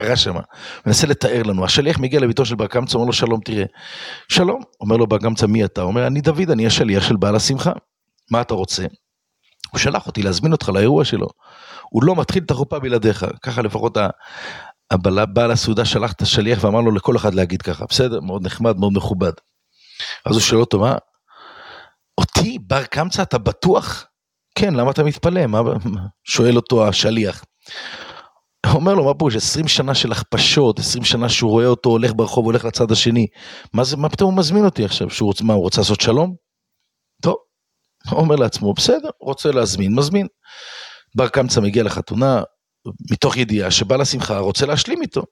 שם, מנסה לתאר לנו, השליח מגיע לביתו של בר קמצא, אומר לו שלום תראה, שלום, אומר לו בר קמצא מי אתה? אומר אני דוד, אני השליח של בעל השמחה, מה אתה רוצה? הוא שלח אותי להזמין אותך לאירוע שלו, הוא לא מתחיל את החופה בלעדיך, ככה לפחות בעל הסעודה שלח את השליח ואמר לו לכל אחד להגיד ככה, בסדר, מאוד נחמד, מאוד מכובד, אז הוא שואל אותו מה? אותי בר קמצא אתה בטוח? כן, למה אתה מתפלא? שואל אותו השליח, הוא אומר לו, מה פה, 20 שנה של הכפשות, 20 שנה שהוא רואה אותו, הולך ברחוב, הולך לצד השני, מה פתאום הוא מזמין אותי עכשיו, הוא רוצה לעשות שלום? טוב, הוא אומר לעצמו, בסדר, רוצה להזמין, מזמין. בר קמצא מגיע לחתונה, מתוך ידיעה שבעל השמחה רוצה להשלים איתו.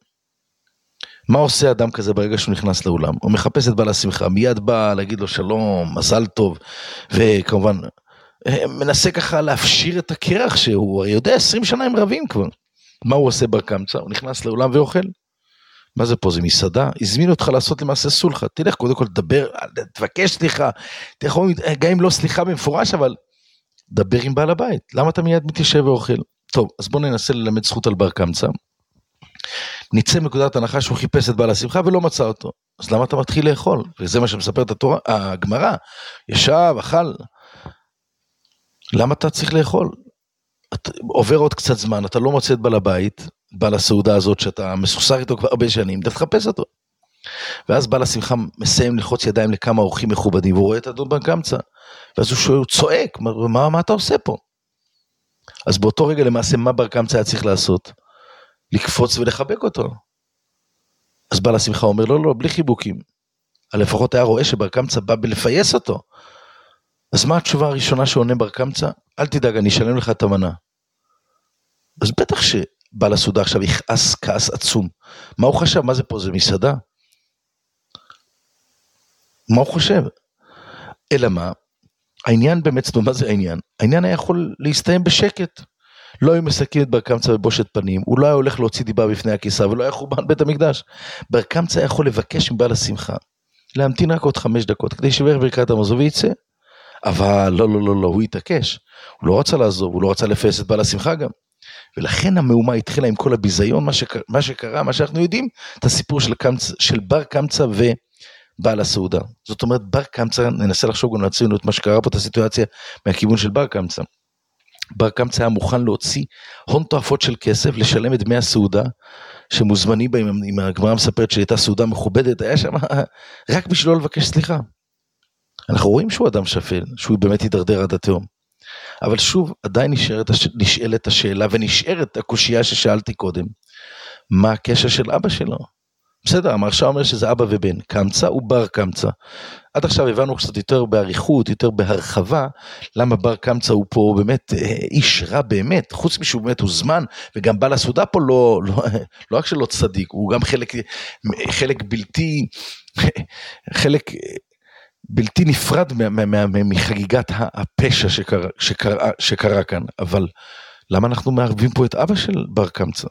מה עושה אדם כזה ברגע שהוא נכנס לאולם? הוא מחפש את בעל השמחה, מיד בא להגיד לו שלום, מזל טוב, וכמובן, מנסה ככה להפשיר את הקרח שהוא יודע 20 שנה הם רבים כבר. מה הוא עושה בר קמצא? הוא נכנס לאולם ואוכל. מה זה פה? זה מסעדה? הזמין אותך לעשות למעשה סולחה. תלך קודם כל תדבר, תבקש סליחה. גם אם לא סליחה במפורש, אבל דבר עם בעל הבית. למה אתה מיד מתיישב ואוכל? טוב, אז בואו ננסה ללמד זכות על בר קמצא. ניצא מנקודת הנחה שהוא חיפש את בעל השמחה ולא מצא אותו. אז למה אתה מתחיל לאכול? וזה מה שמספרת התורה, הגמרא. ישב, אכל. למה אתה צריך לאכול? עובר עוד קצת זמן, אתה לא מוצא את בעל הבית, בעל הסעודה הזאת שאתה מסוסר איתו כבר הרבה שנים, אתה תחפש אותו. ואז בעל השמחה מסיים ללחוץ ידיים לכמה אורחים מכובדים, והוא רואה את אדון בר קמצא, ואז הוא צועק, מה אתה עושה פה? אז באותו רגע למעשה מה בר קמצא היה צריך לעשות? לקפוץ ולחבק אותו. אז בעל השמחה אומר, לא, בלי חיבוקים. לפחות היה רואה שבר קמצא בא בלפייס אותו. אז מה התשובה הראשונה שעונה בר קמצא? אל תדאג, אני אשלם לך את המנה. אז בטח שבעל הסעודה עכשיו יכעס כעס עצום. מה הוא חשב? מה זה פה? זה מסעדה? מה הוא חושב? אלא מה? העניין באמת, מה זה העניין? העניין היה יכול להסתיים בשקט. לא היו מסכים את בר קמצא בבושת פנים, הוא לא היה הולך להוציא דיבה בפני הקיסר, ולא היה חורבן בית המקדש. בר קמצא יכול לבקש מבעל השמחה, להמתין רק עוד 5 דקות, כדי שיברך ברכת המזון ויצא. אבל לא, הוא התעקש, הוא לא רצה לעזוב, הוא לא רצה לפייס את בעל השמחה גם, ולכן המהומה התחילה עם כל הביזיון, מה שקרה, מה שאנחנו יודעים, את הסיפור של בר קמצא ובעל הסעודה. זאת אומרת, בר קמצא, ננסה לחשוב גם להצינו את מה שקרה פה, את הסיטואציה מהכיוון של בר קמצא. בר קמצא היה מוכן להוציא הון תועפות של כסף, לשלם את דמי הסעודה, שמוזמנים בהם, אם הגמרא מספרת שהייתה סעודה מכובדת, היה שם רק בשביל לא לבקש סליחה. אנחנו רואים שהוא אדם שפל, שהוא באמת ידרדר עד התהום. אבל שוב, עדיין נשאלת השאלה, ונשארת הקושייה ששאלתי קודם, מה הקשר של אבא שלו? בסדר, המרש"א אומר שזה אבא ובן, קמצא ובר קמצא. עד עכשיו הבנו קצת יותר בעריכות, יותר בהרחבה, למה בר קמצא הוא פה באמת איש רע באמת, חוץ משהוא באמת הוא זמן, וגם בעל הסעודה פה לא רק שלא צדיק, הוא גם בלתי נפרד מחגיגת הפשע שקרה כאן, אבל למה אנחנו מערבים פה את אבא של בר קמצא?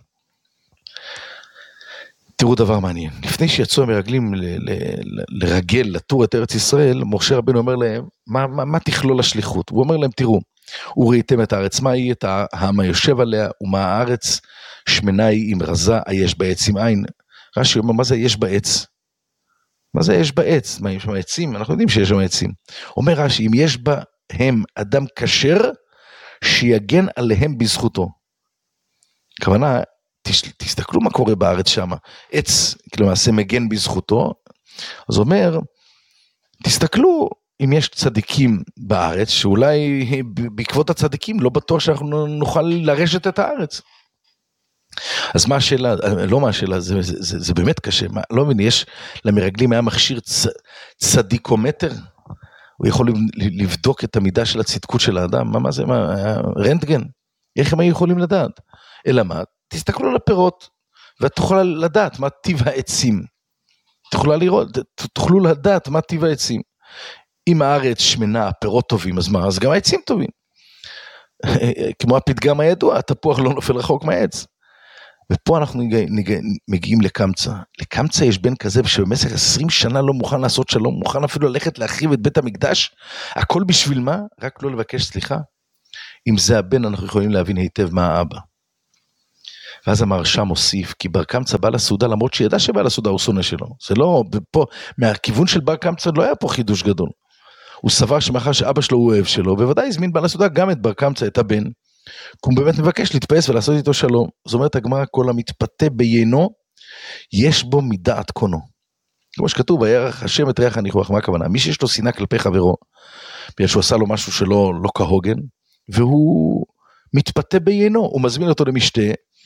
תראו דבר מעניין, לפני שיצאו המרגלים לרגל, לטור את ארץ ישראל, משה רבנו אומר להם, מה תכלול השליחות? הוא אומר להם, תראו, וראיתם את הארץ, מה היא את העם היושב עליה, ומה הארץ שמנה היא עם רזה, היש בעץ עם עין. רש"י אומר, מה זה יש בעץ? מה זה יש בעץ? מה יש שם עצים? אנחנו יודעים שיש שם עצים. אומר רש"י, אם יש בהם אדם כשר, שיגן עליהם בזכותו. הכוונה, תסתכלו מה קורה בארץ שם. עץ, למעשה מגן בזכותו. אז אומר, תסתכלו אם יש צדיקים בארץ, שאולי בעקבות הצדיקים לא בטוח שאנחנו נוכל לרשת את הארץ. אז מה השאלה, לא מה השאלה, זה באמת קשה, לא מבין, יש למרגלים היה מכשיר צדיקומטר, הוא יכול לבדוק את המידה של הצדקות של האדם, מה זה, רנטגן, איך הם היו יכולים לדעת? אלא מה, תסתכלו על הפירות, ותוכלו לדעת מה טיב העצים, תוכלו לדעת מה טיב העצים, אם הארץ שמנה, הפירות טובים, אז מה, אז גם העצים טובים, כמו הפתגם הידוע, התפוח לא נופל רחוק מהעץ, ופה אנחנו מגיעים לקמצא. לקמצא יש בן כזה שבמשך 20 שנה לא מוכן לעשות שלום, מוכן אפילו ללכת להחריב את בית המקדש, הכל בשביל מה? רק לא לבקש סליחה. אם זה הבן אנחנו יכולים להבין היטב מה האבא. ואז המהרש"ם מוסיף, כי בר קמצא בא לסעודה, למרות שידע שבא לסעודה הוא שונא שלו. זה לא, פה, מהכיוון של בר קמצא לא היה פה חידוש גדול. הוא סבר שמאחר שאבא שלו הוא אוהב שלו, בוודאי הזמין בא לסעודה גם את בר קמצא, את הבן, כי הוא באמת מבקש להתפעס ולעשות איתו שלום. זאת אומרת, הגמרא, כל המתפתה ביינו, יש בו מדעת קונו. כמו שכתוב, וירח השם את ריח הניחוח, מה הכוונה? מי שיש לו שנאה כלפי חברו, בגלל שהוא עשה לו משהו שלא כהוגן, והוא מתפתה ביינו, הוא מזמין אותו למשתה,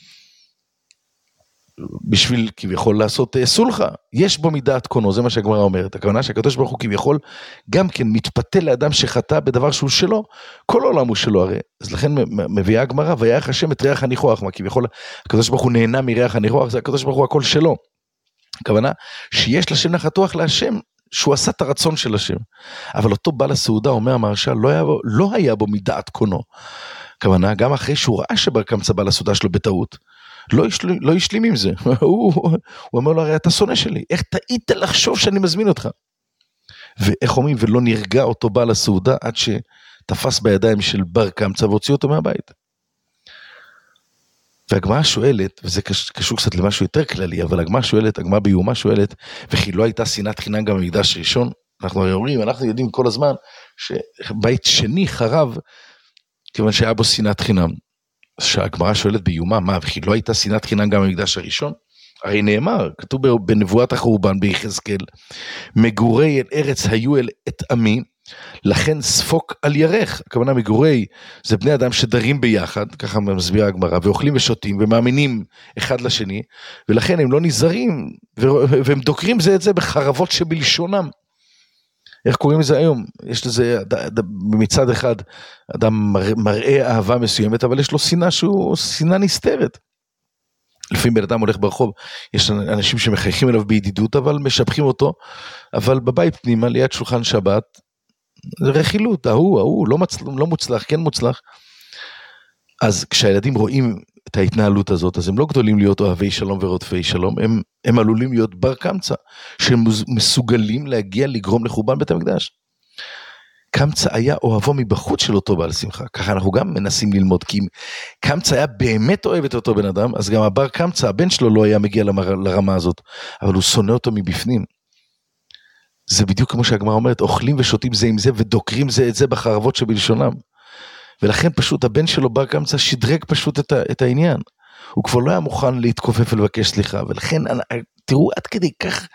בשביל כביכול לעשות סולחה, יש בו מדעת קונו, זה מה שהגמרא אומרת, הכוונה שהקדוש ברוך הוא כביכול גם כן מתפתה לאדם שחטא בדבר שהוא שלו, כל העולם הוא שלו הרי, אז לכן מביאה הגמרא, וירח השם את ריח הניחוח, מה כביכול הקדוש ברוך הוא נהנה מריח הניחוח, זה הקדוש ברוך הוא הכל שלו, הכוונה שיש לשם נחתוח להשם, שהוא עשה את הרצון של השם, אבל אותו בעל הסעודה אומר המהרש"ל, לא היה בו מדעת קונו, הכוונה גם אחרי שהוא ראה שבר קמצא בעל הסעודה שלו בטעות, לא השלים עם זה, הוא אומר לו, הרי אתה שונא שלי, איך טעית לחשוב שאני מזמין אותך? ואיך אומרים, ולא נרגע אותו בעל הסעודה, עד שתפס בידיים של בר קמצא, והוציא אותו מהבית. והגמרא שואלת, וזה קשור קצת למשהו יותר כללי, אבל הגמרא ביומה שואלת, וכי לא הייתה שנאת חינם גם במקדש ראשון, אנחנו אומרים, אנחנו יודעים כל הזמן, שבית שני חרב, כיוון שהיה בו שנאת חינם. שהגמרא שואלת ביומה, מה, וכי לא הייתה שנאת חינם גם במקדש הראשון? הרי נאמר, כתוב בנבואת החורבן ביחזקאל, מגורי אל ארץ היו אל את עמי, לכן ספוק על ירך, הכוונה מגורי, זה בני אדם שדרים ביחד, ככה מסבירה הגמרא, ואוכלים ושותים ומאמינים אחד לשני, ולכן הם לא נזהרים, והם דוקרים זה את זה בחרבות שבלשונם. איך קוראים לזה היום? יש לזה, מצד אחד, אדם מראה אהבה מסוימת, אבל יש לו שנאה שהוא שנאה נסתרת. לפעמים בן אדם הולך ברחוב, יש אנשים שמחייכים אליו בידידות, אבל משבחים אותו, אבל בבית פנימה, ליד שולחן שבת, זה רכילות, ההוא, לא מוצלח, כן מוצלח. אז כשהילדים רואים את ההתנהלות הזאת, אז הם לא גדולים להיות אוהבי שלום ורודפי שלום, הם עלולים להיות בר קמצא, שמסוגלים להגיע לגרום לחורבן בית המקדש. קמצא היה אוהבו מבחוץ של אותו בעל שמחה, ככה אנחנו גם מנסים ללמוד, כי אם קמצא היה באמת אוהב את אותו בן אדם, אז גם הבר קמצא, הבן שלו לא היה מגיע לרמה הזאת, אבל הוא שונא אותו מבפנים. זה בדיוק כמו שהגמרא אומרת, אוכלים ושותים זה עם זה, ודוקרים זה את זה בחרבות שבלשונם. ולכן פשוט הבן שלו בר קמצא שדרג פשוט את העניין. הוא כבר לא היה מוכן להתכופף ולבקש סליחה, ולכן תראו עד כדי כך,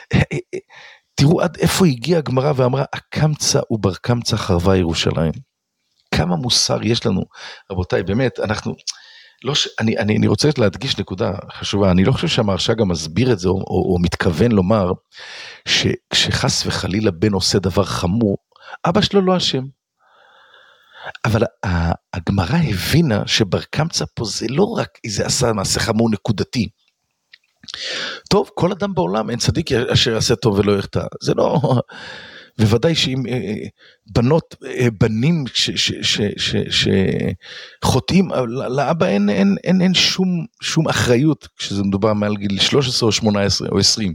תראו עד איפה הגיעה הגמרא ואמרה, הקמצא ובר קמצא חרבה ירושלים. כמה מוסר יש לנו, רבותיי, באמת, אני רוצה להדגיש נקודה חשובה, אני לא חושב שהמהרש"א גם מסביר את זה, או מתכוון לומר, שכשחס וחלילה בן עושה דבר חמור, אבא שלו לא אשם. אבל הגמרא הבינה שבר קמצא פה זה לא רק איזה עשה מעשה חמור נקודתי. טוב, כל אדם בעולם אין צדיק אשר יעשה טוב ולא יחטא. זה לא, בוודאי שאם בנים שחוטאים, לאבא אין שום אחריות, כשזה מדובר מעל גיל 13 או 18 או 20.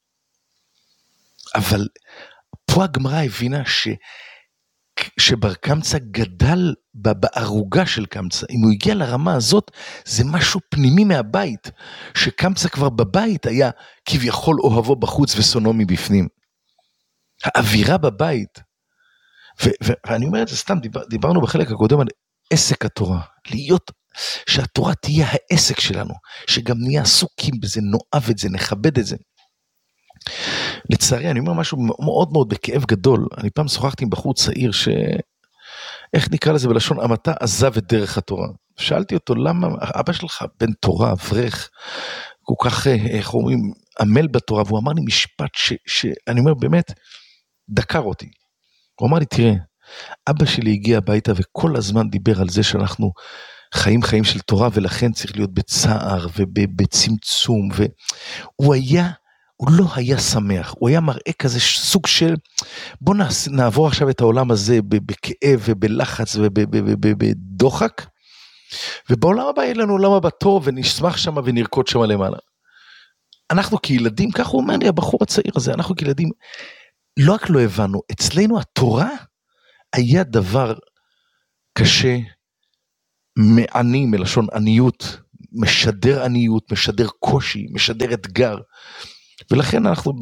אבל פה הגמרא הבינה שבר קמצא גדל בערוגה של קמצא, אם הוא הגיע לרמה הזאת, זה משהו פנימי מהבית, שקמצא כבר בבית היה כביכול אוהבו בחוץ ושונאו מבפנים. האווירה בבית, ואני אומר את זה סתם, דיברנו בחלק הקודם על עסק התורה, להיות, שהתורה תהיה העסק שלנו, שגם נהיה עסוקים בזה, נאהב את זה, נכבד את זה. לצערי, אני אומר משהו מאוד מאוד בכאב גדול, אני פעם שוחחתי עם בחור צעיר איך נקרא לזה בלשון, המתה עזב את דרך התורה. שאלתי אותו, למה אבא שלך בן תורה, אברך, כל כך, איך אומרים, עמל בתורה, והוא אמר לי משפט שאני אומר באמת, דקר אותי. הוא אמר לי, תראה, אבא שלי הגיע הביתה וכל הזמן דיבר על זה שאנחנו חיים של תורה, ולכן צריך להיות בצער ובצמצום, הוא לא היה שמח, הוא היה מראה כזה סוג של, בוא נעבור עכשיו את העולם הזה בכאב ובלחץ ובדוחק, ובעולם הבא יהיה לנו עולם הבא טוב, ונשמח שם ונרקוד שם למעלה. אנחנו כילדים, כך הוא אומר לי, הבחור הצעיר הזה, אנחנו כילדים, לא רק לא הבנו, אצלנו התורה היה דבר קשה, מעני, מלשון עניות, משדר עניות, משדר קושי, משדר אתגר, ולכן אנחנו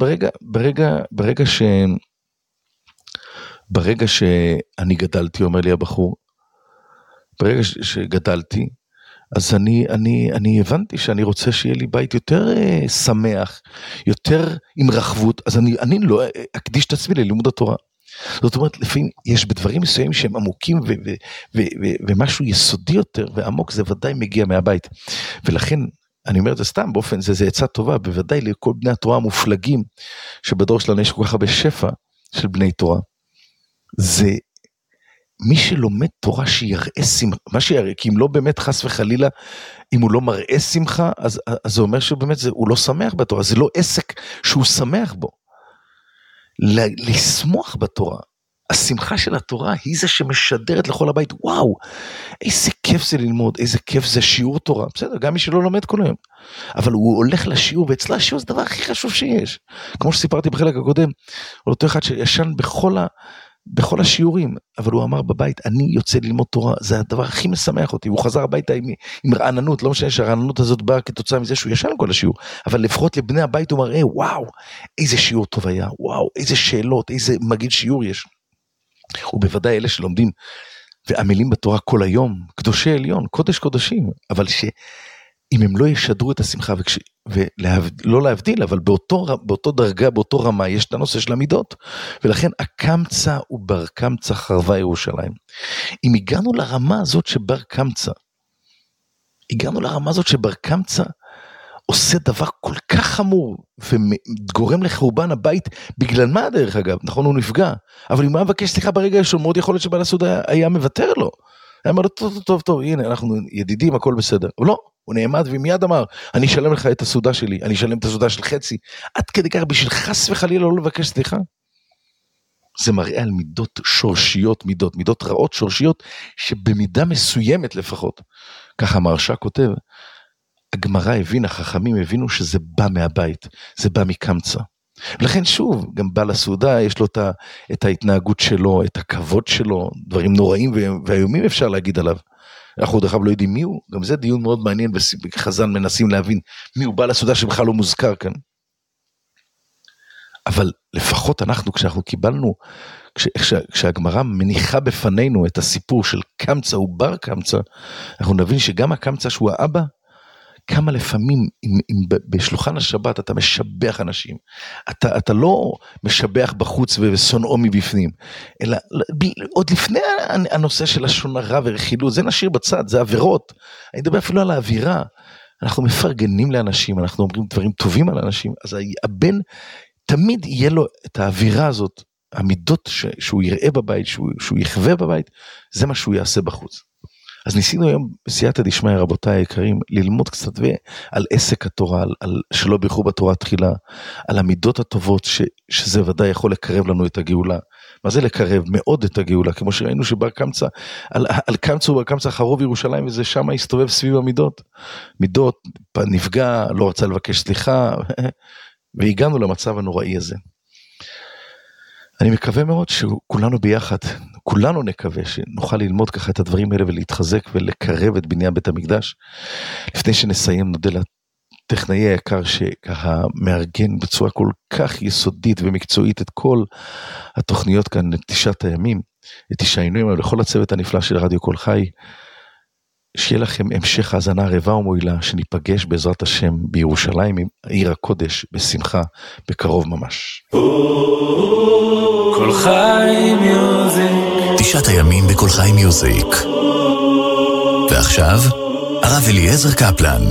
ברגע שאני גדלתי, אומר לי הבחור, ברגע שגדלתי, אז אני הבנתי שאני רוצה שיהיה לי בית יותר שמח, יותר עם רחבות, אז אני לא אקדיש את עצמי ללימוד התורה. זאת אומרת, לפעמים יש בדברים מסוימים שהם עמוקים ומשהו יסודי יותר ועמוק, זה ודאי מגיע מהבית. ולכן, אני אומר את זה סתם, באופן זה עצה טובה, בוודאי לכל בני התורה המופלגים, שבדור שלנו יש כל כך הרבה שפע של בני תורה, זה מי שלומד תורה שיראה שמחה, מה שיראה, כי אם לא באמת חס וחלילה, אם הוא לא מראה שמחה, אז זה אומר שבאמת הוא לא שמח בתורה, זה לא עסק שהוא שמח בו. לשמוח בתורה, השמחה של התורה היא זה שמשדרת לכל הבית, וואו, איזה כיף זה ללמוד, איזה כיף זה שיעור תורה, בסדר, גם מי שלא לומד כל היום, אבל הוא הולך לשיעור, ואצלה השיעור זה הדבר הכי חשוב שיש, כמו שסיפרתי בחלק הקודם, על אותו אחד שישן בכל השיעורים, אבל הוא אמר בבית, אני יוצא ללמוד תורה, זה הדבר הכי משמח אותי, הוא חזר הביתה עם רעננות, לא משנה שהרעננות הזאת באה כתוצאה מזה שהוא ישן כל השיעור, אבל לפחות לבני הבית הוא מראה, וואו, איזה שיעור טוב היה, וואו, איזה שאלות, איזה מגיד שיעור יש, ובוודאי אלה שלומדים ועמלים בתורה כל היום, קדושי עליון, קודש קודשים, אבל שאם הם לא ישדרו את השמחה, ולא להבדיל, אבל באותו דרגה, באותו רמה, יש את הנושא של המידות, ולכן הקמצא ובר קמצא חרבה ירושלים. אם הגענו לרמה הזאת שבר קמצא, עושה דבר כל כך חמור, וגורם לחורבן הבית, בגלל מה דרך אגב, נכון הוא נפגע, אבל אם הוא היה מבקש סליחה ברגע ראשון, מאוד יכול להיות שבעל הסעודה היה מוותר לו, היה אומר לו, טוב, הנה, אנחנו ידידים, הכל בסדר, אבל לא, הוא נעמד ומיד אמר, אני אשלם לך את הסעודה שלי, אני אשלם את הסעודה של חצי, עד כדי כך בשביל חס וחלילה לא לבקש סליחה, זה מראה על מידות שורשיות, מידות רעות שורשיות, שבמידה מסוימת לפחות, ככה המהרש"א כותב, הגמרא הבינה, החכמים הבינו שזה בא מהבית, זה בא מקמצא. ולכן שוב, גם בעל הסעודה יש לו את ההתנהגות שלו, את הכבוד שלו, דברים נוראים והיומים אפשר להגיד עליו. אנחנו דרך אגב לא יודעים מי הוא, גם זה דיון מאוד מעניין, בחז"ל מנסים להבין מי הוא בעל הסעודה שבכלל לא מוזכר כאן. אבל לפחות כשאנחנו קיבלנו, כשהגמרא מניחה בפנינו את הסיפור של קמצא ובר קמצא, אנחנו נבין שגם הקמצא שהוא האבא, כמה לפעמים בשולחן השבת אתה משבח אנשים, אתה לא משבח בחוץ ושונאו מבפנים, אלא עוד לפני הנושא של לשון הרע ורכילות, זה נשאיר בצד, זה עבירות, אני מדבר אפילו על האווירה, אנחנו מפרגנים לאנשים, אנחנו אומרים דברים טובים על אנשים, אז הבן תמיד יהיה לו את האווירה הזאת, המידות שהוא יראה בבית, שהוא יחווה בבית, זה מה שהוא יעשה בחוץ. אז ניסינו היום בסייעתא דשמיא רבותיי היקרים, ללמוד קצת על עסק התורה, על שלא בירכו בתורה תחילה, על המידות הטובות שזה ודאי יכול לקרב לנו את הגאולה. מה זה לקרב? מאוד את הגאולה, כמו שראינו שבר קמצא, על קמצא ובר קמצא חרוב ירושלים, וזה שם הסתובב סביב המידות. מידות, נפגע, לא רצה לבקש סליחה, והגענו למצב הנוראי הזה. אני מקווה מאוד שכולנו ביחד, כולנו נקווה שנוכל ללמוד ככה את הדברים האלה ולהתחזק ולקרב את בניין בית המקדש. לפני שנסיים נודה לטכנאי היקר שככה מארגן בצורה כל כך יסודית ומקצועית את כל התוכניות כאן, את 9 הימים, את 9 העינויים, לכל הצוות הנפלא של רדיו כל חי, שיהיה לכם המשך האזנה רבה ומועילה, שניפגש בעזרת השם בירושלים, עיר הקודש, בשמחה, בקרוב ממש. כל חי מיוזיק. 9 הימים בכל חי מיוזיק. ועכשיו, הרב אליעזר קפלן.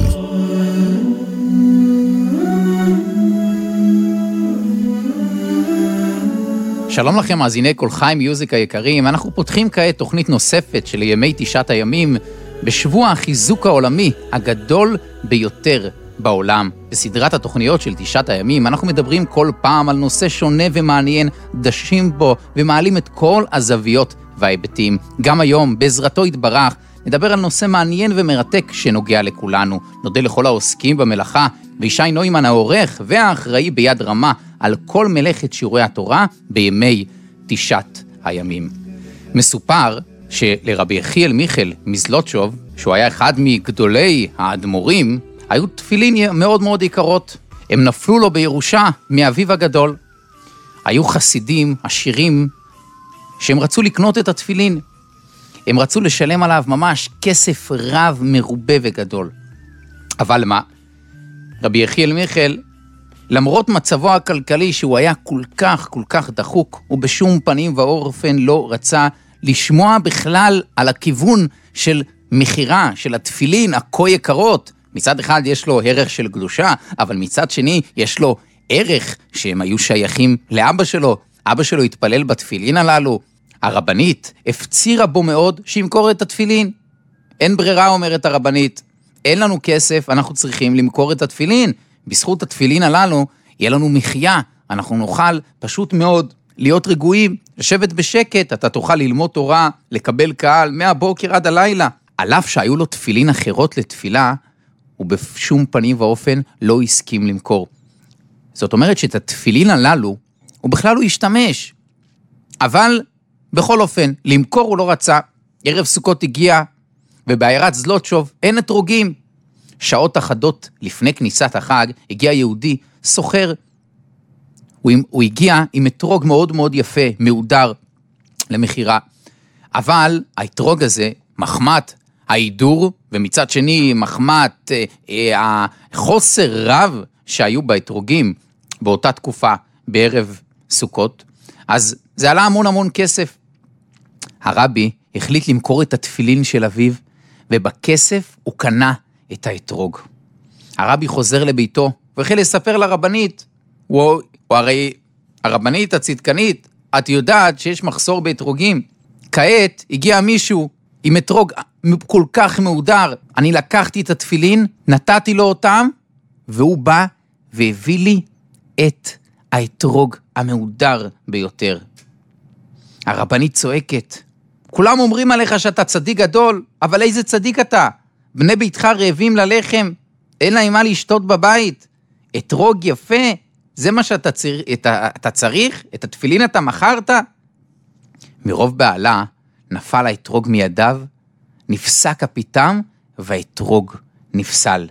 שלום לכם מאזיני כל חי מיוזיק היקרים, אנחנו פותחים כעת תוכנית נוספת של ימי 9 הימים, בשבוע החיזוק העולמי הגדול ביותר בעולם. בסדרת התוכניות של 9 הימים אנחנו מדברים כל פעם על נושא שונה ומעניין, דשים בו ומעלים את כל הזוויות וההיבטים. גם היום, בעזרתו יתברך, נדבר על נושא מעניין ומרתק שנוגע לכולנו. נודה לכל העוסקים במלאכה, וישי נוימן העורך והאחראי ביד רמה על כל מלאכת שיעורי התורה בימי 9 הימים. מסופר שלרבי יחיאל מיכל מזלוטשוב, שהוא היה אחד מגדולי האדמו"רים, היו תפילין מאוד מאוד יקרות. הם נפלו לו בירושה מאביו הגדול. היו חסידים עשירים שהם רצו לקנות את התפילין. הם רצו לשלם עליו ממש כסף רב מרובה וגדול. אבל מה? רבי יחיאל מיכל, למרות מצבו הכלכלי שהוא היה כל כך דחוק, הוא בשום פנים ואופן לא רצה לשמוע בכלל על הכיוון של מחירה, של התפילין, הכה יקרות. מצד אחד יש לו ערך של קדושה, אבל מצד שני יש לו ערך שהם היו שייכים לאבא שלו. אבא שלו התפלל בתפילין הללו. הרבנית הפצירה בו מאוד שימכור את התפילין. אין ברירה, אומרת הרבנית. אין לנו כסף, אנחנו צריכים למכור את התפילין. בזכות התפילין הללו יהיה לנו מחיה. אנחנו נוכל פשוט מאוד להיות רגועים, לשבת בשקט, אתה תוכל ללמוד תורה, לקבל קהל מהבוקר עד הלילה. על אף שהיו לו תפילין אחרות לתפילה, הוא בשום פנים ואופן לא הסכים למכור. זאת אומרת שאת התפילין הללו הוא בכלל לא השתמש. אבל בכל אופן, למכור הוא לא רצה. ערב סוכות הגיע, ובעיירת זלוטשוב אין אתרוגים. שעות אחדות לפני כניסת החג, הגיע יהודי, סוחר. הוא הגיע עם אתרוג מאוד מאוד יפה, מעודר למחירה. אבל האתרוג הזה, מחמת ההידור, ומצד שני מחמת החוסר רב שהיו באתרוגים באותה תקופה בערב סוכות, אז זה עלה המון כסף. הרבי החליט למכור את התפילין של אביו, ובכסף הוא קנה את האתרוג. הרבי חוזר לביתו, והחל לספר לרבנית, הוא הרי הרבנית הצדקנית, את יודעת שיש מחסור באתרוגים. כעת הגיע מישהו עם אתרוג כל כך מעודר, אני לקחתי את התפילין, נתתי לו אותם, והוא בא והביא לי את האתרוג המעודר ביותר. הרבנית צועקת, כולם אומרים עליך שאתה צדיק גדול, אבל איזה צדיק אתה? בני ביתך רעבים ללחם, אין להם מה לשתות בבית. אתרוג יפה, זה מה שאתה צריך? את התפילין אתה מכרת? מרוב בעלה נפל האתרוג מידיו, נפסק הפיתם והאתרוג נפסל.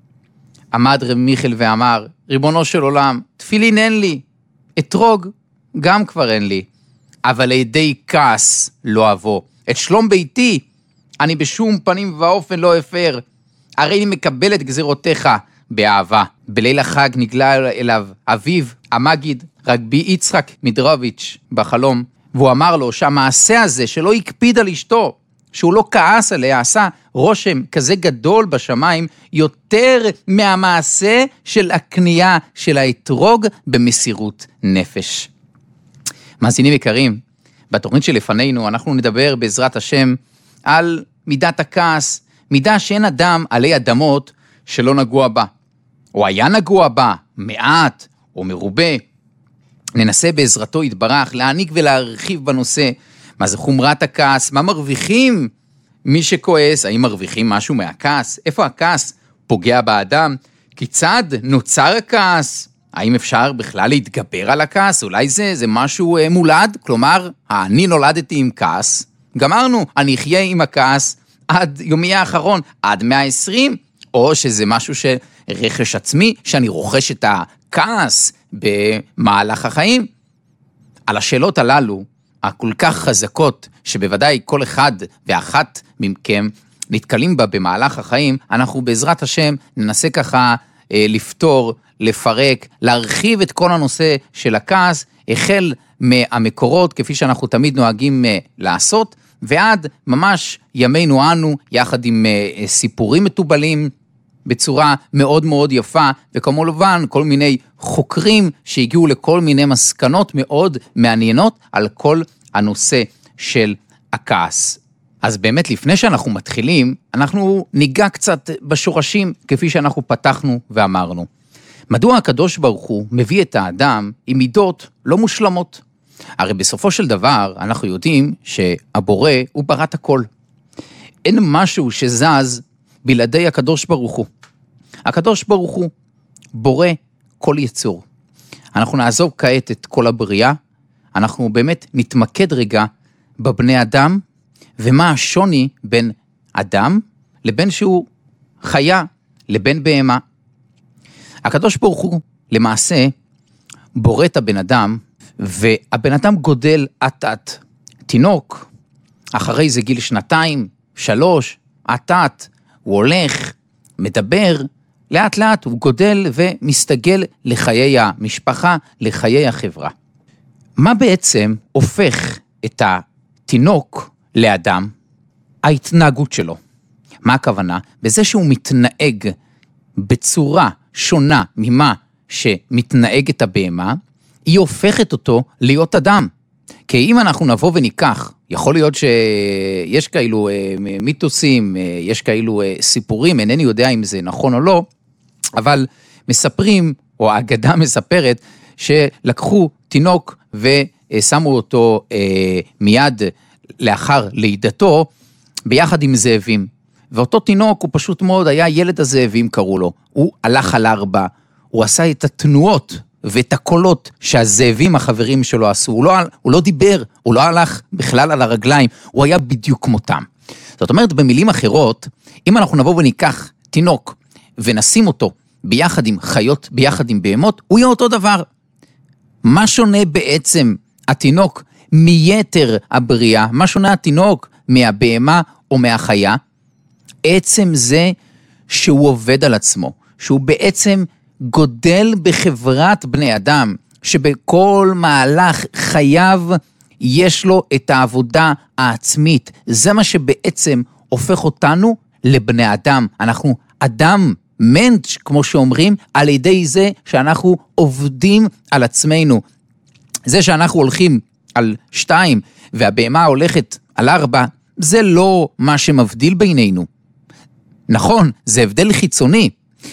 עמד רב מיכל ואמר, ריבונו של עולם, תפילין אין לי, אתרוג גם כבר אין לי, אבל לידי כעס לא אבוא. את שלום ביתי אני בשום פנים ואופן לא אפר, הרי אני מקבל את גזירותיך באהבה. בליל החג נגלה אליו אביו, המגיד, רבי יצחק מדרוביץ' בחלום, והוא אמר לו שהמעשה הזה שלא הקפיד על אשתו, שהוא לא כעס עליה, עשה רושם כזה גדול בשמיים, יותר מהמעשה של הקנייה של האתרוג במסירות נפש. מאזינים יקרים, בתוכנית שלפנינו אנחנו נדבר בעזרת השם על מידת הכעס, מידה שאין אדם עלי אדמות שלא נגוע בה, או היה נגוע בה, מעט או מרובה. ננסה בעזרתו יתברך להעניק ולהרחיב בנושא, מה זה חומרת הכעס, מה מרוויחים מי שכועס, האם מרוויחים משהו מהכעס, איפה הכעס פוגע באדם, כיצד נוצר הכעס, האם אפשר בכלל להתגבר על הכעס, אולי זה משהו מולד, כלומר, אני נולדתי עם כעס, גמרנו, אני אחיה עם הכעס עד יומי האחרון, עד 120, או שזה משהו של רכש עצמי, שאני רוכש את הכעס במהלך החיים. על השאלות הללו, הכל כך חזקות, שבוודאי כל אחד ואחת מכם נתקלים בה במהלך החיים, אנחנו בעזרת השם ננסה ככה לפתור, לפרק, להרחיב את כל הנושא של הכעס, החל מהמקורות, כפי שאנחנו תמיד נוהגים לעשות, ועד ממש ימינו אנו, יחד עם סיפורים מטובלים, בצורה מאוד מאוד יפה, וכמובן כל מיני חוקרים שהגיעו לכל מיני מסקנות מאוד מעניינות על כל הנושא של הכעס. אז באמת לפני שאנחנו מתחילים, אנחנו ניגע קצת בשורשים כפי שאנחנו פתחנו ואמרנו. מדוע הקדוש ברוך הוא מביא את האדם עם מידות לא מושלמות? הרי בסופו של דבר אנחנו יודעים שהבורא הוא ברת הכל. אין משהו שזז בלעדי הקדוש ברוך הוא. הקדוש ברוך הוא בורא כל יצור. אנחנו נעזוב כעת את כל הבריאה, אנחנו באמת נתמקד רגע בבני אדם, ומה השוני בין אדם לבין שהוא חיה, לבין בהמה. הקדוש ברוך הוא למעשה בורא את הבן אדם, והבן אדם גודל עט-עט. תינוק, אחרי זה גיל 2, 3, עט-עט, הוא הולך, מדבר, לאט לאט הוא גודל ומסתגל לחיי המשפחה, לחיי החברה. מה בעצם הופך את התינוק לאדם? ההתנהגות שלו. מה הכוונה? בזה שהוא מתנהג בצורה שונה ממה שמתנהגת הבהמה, היא הופכת אותו להיות אדם. כי אם אנחנו נבוא וניקח, יכול להיות שיש כאלו מיתוסים, יש כאלו סיפורים, אינני יודע אם זה נכון או לא, אבל מספרים, או האגדה מספרת, שלקחו תינוק ושמו אותו מיד לאחר לידתו, ביחד עם זאבים. ואותו תינוק הוא פשוט מאוד, היה ילד הזאבים קראו לו, הוא הלך על 4, הוא עשה את התנועות ואת הקולות שהזאבים החברים שלו עשו, הוא לא דיבר, הוא לא הלך בכלל על הרגליים, הוא היה בדיוק כמותם. זאת אומרת, במילים אחרות, אם אנחנו נבוא וניקח תינוק ונשים אותו ביחד עם חיות, ביחד עם בהמות, הוא יהיה אותו דבר. מה שונה בעצם התינוק מיתר הבריאה? מה שונה התינוק מהבהמה או מהחיה? עצם זה שהוא עובד על עצמו, שהוא בעצם גודל בחברת בני אדם, שבכל מהלך חייו יש לו את העבודה העצמית. זה מה שבעצם הופך אותנו לבני אדם. אנחנו אדם מנץ' כמו שאומרים, על ידי זה שאנחנו עובדים על עצמנו. זה שאנחנו הולכים על 2 והבהמה הולכת על 4, זה לא מה שמבדיל בינינו. נכון, זה הבדל חיצוני,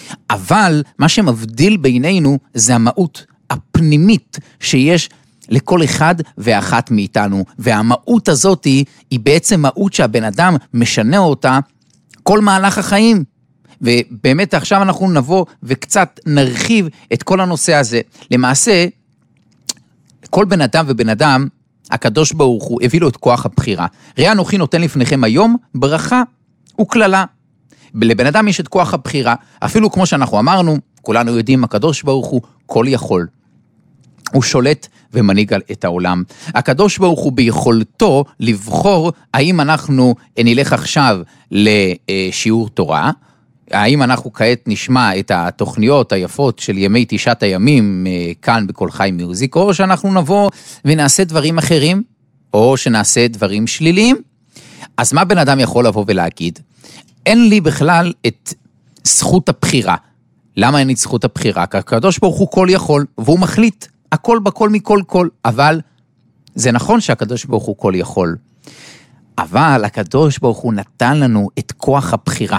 אבל מה שמבדיל בינינו זה המהות הפנימית שיש לכל אחד ואחת מאיתנו, והמהות הזאת היא בעצם מהות שהבן אדם משנה אותה כל מהלך החיים. ובאמת עכשיו אנחנו נבוא וקצת נרחיב את כל הנושא הזה. למעשה, כל בן אדם ובן אדם, הקדוש ברוך הוא הביא לו את כוח הבחירה. ראה אנוכי נותן לפניכם היום ברכה וכללה. לבן אדם יש את כוח הבחירה, אפילו כמו שאנחנו אמרנו, כולנו יודעים, הקדוש ברוך הוא כל יכול. הוא שולט ומנהיג את העולם. הקדוש ברוך הוא ביכולתו לבחור האם אנחנו נלך עכשיו לשיעור תורה, האם אנחנו כעת נשמע את התוכניות היפות של ימי 9 הימים כאן בכל חי מיוזיק, או שאנחנו נבוא ונעשה דברים אחרים, או שנעשה דברים שליליים. אז מה בן אדם יכול לבוא ולהגיד? אין לי בכלל את זכות הבחירה. למה אין לי זכות הבחירה? כי הקדוש ברוך הוא כל יכול, והוא מחליט הכל בכל מכל כל. אבל זה נכון שהקדוש ברוך הוא כל יכול. אבל הקדוש ברוך הוא נתן לנו את כוח הבחירה.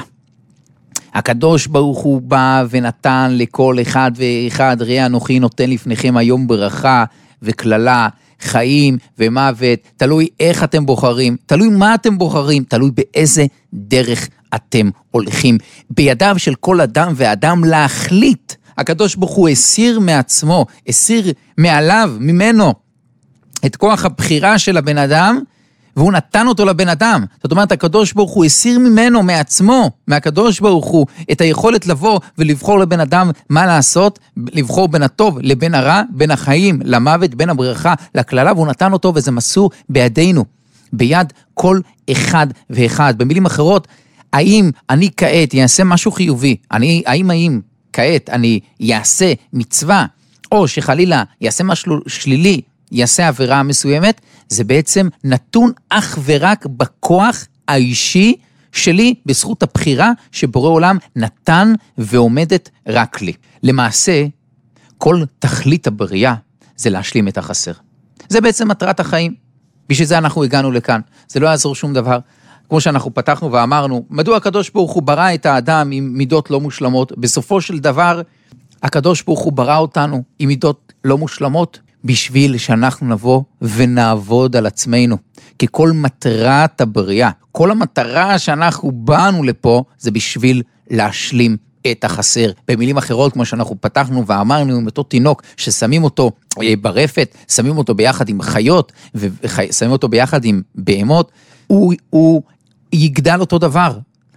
הקדוש ברוך הוא בא ונתן לכל אחד ואחד, ראה אנוכי נותן לפניכם היום ברכה וכללה, חיים ומוות, תלוי איך אתם בוחרים, תלוי מה אתם בוחרים, תלוי באיזה דרך אתם הולכים. בידיו של כל אדם ואדם להחליט. הקדוש ברוך הוא הסיר מעצמו, הסיר מעליו, ממנו, את כוח הבחירה של הבן אדם, והוא נתן אותו לבן אדם. זאת אומרת, הקדוש ברוך הוא הסיר ממנו, מעצמו, מהקדוש ברוך הוא, את היכולת לבוא ולבחור לבן אדם מה לעשות, לבחור בין הטוב לבין הרע, בין החיים למוות, בין הברכה לכללה, והוא נתן אותו וזה מסור בידינו, ביד כל אחד ואחד. במילים אחרות, האם אני כעת יעשה משהו חיובי, האם כעת אני יעשה מצווה, או שחלילה יעשה משהו שלילי, יעשה עבירה מסוימת, זה בעצם נתון אך ורק בכוח האישי שלי, בזכות הבחירה שבורא עולם נתן ועומדת רק לי. למעשה, כל תכלית הבריאה זה להשלים את החסר. זה בעצם מטרת החיים. בשביל זה אנחנו הגענו לכאן. זה לא יעזור שום דבר. כמו שאנחנו פתחנו ואמרנו, מדוע הקדוש ברוך הוא ברא את האדם עם מידות לא מושלמות? בסופו של דבר, הקדוש ברוך הוא ברא אותנו עם מידות לא מושלמות, בשביל שאנחנו נבוא ונעבוד על עצמנו. כי כל מטרת הבריאה, כל המטרה שאנחנו באנו לפה, זה בשביל להשלים את החסר. במילים אחרות, כמו שאנחנו פתחנו ואמרנו, עם אותו תינוק ששמים אותו ברפת, שמים אותו ביחד עם חיות, ושמים אותו ביחד עם בהמות, הוא יגדל אותו דבר.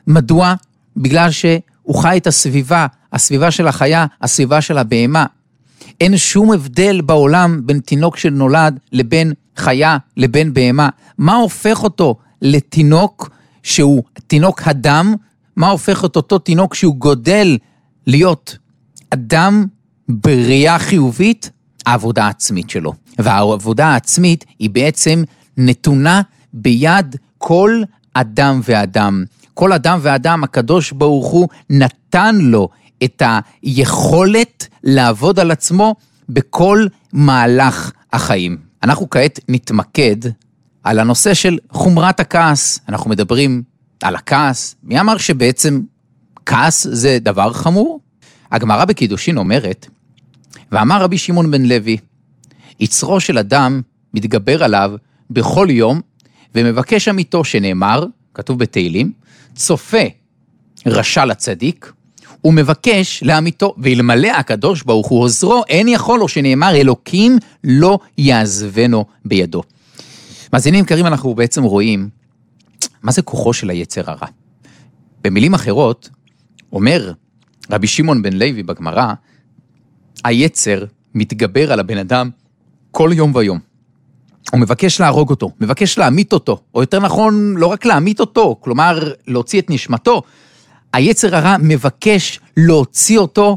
מדוע? בגלל שהוא חי את הסביבה, הסביבה של החיה, הסביבה של הבהמה. אין שום הבדל בעולם בין תינוק שנולד לבין חיה, לבין בהמה. מה הופך אותו לתינוק שהוא תינוק אדם? מה הופך את אותו תינוק שהוא גודל להיות אדם בראייה חיובית? העבודה העצמית שלו. והעבודה העצמית היא בעצם נתונה ביד כל אדם ואדם. כל אדם ואדם, הקדוש ברוך הוא נתן לו את היכולת לעבוד על עצמו בכל מהלך החיים. אנחנו כעת נתמקד על הנושא של חומרת הכעס. אנחנו מדברים על הכעס. מי אמר שבעצם כעס זה דבר חמור? הגמרא בקידושין אומרת, ואמר רבי שמעון בן לוי, יצרו של אדם מתגבר עליו בכל יום, ומבקש אמיתו שנאמר, כתוב בתהילים, צופה רשע לצדיק, ומבקש לאמיתו, ואלמלא הקדוש ברוך הוא עוזרו, אין יכול לו שנאמר, אלוקים לא יעזבנו בידו. מאזינים יקרים, אנחנו בעצם רואים, מה זה כוחו של היצר הרע? במילים אחרות, אומר רבי שמעון בן לוי בגמרא, היצר מתגבר על הבן אדם כל יום ויום. הוא מבקש להרוג אותו, מבקש להמית אותו, או יותר נכון, לא רק להמית אותו, כלומר, להוציא את נשמתו. היצר הרע מבקש להוציא אותו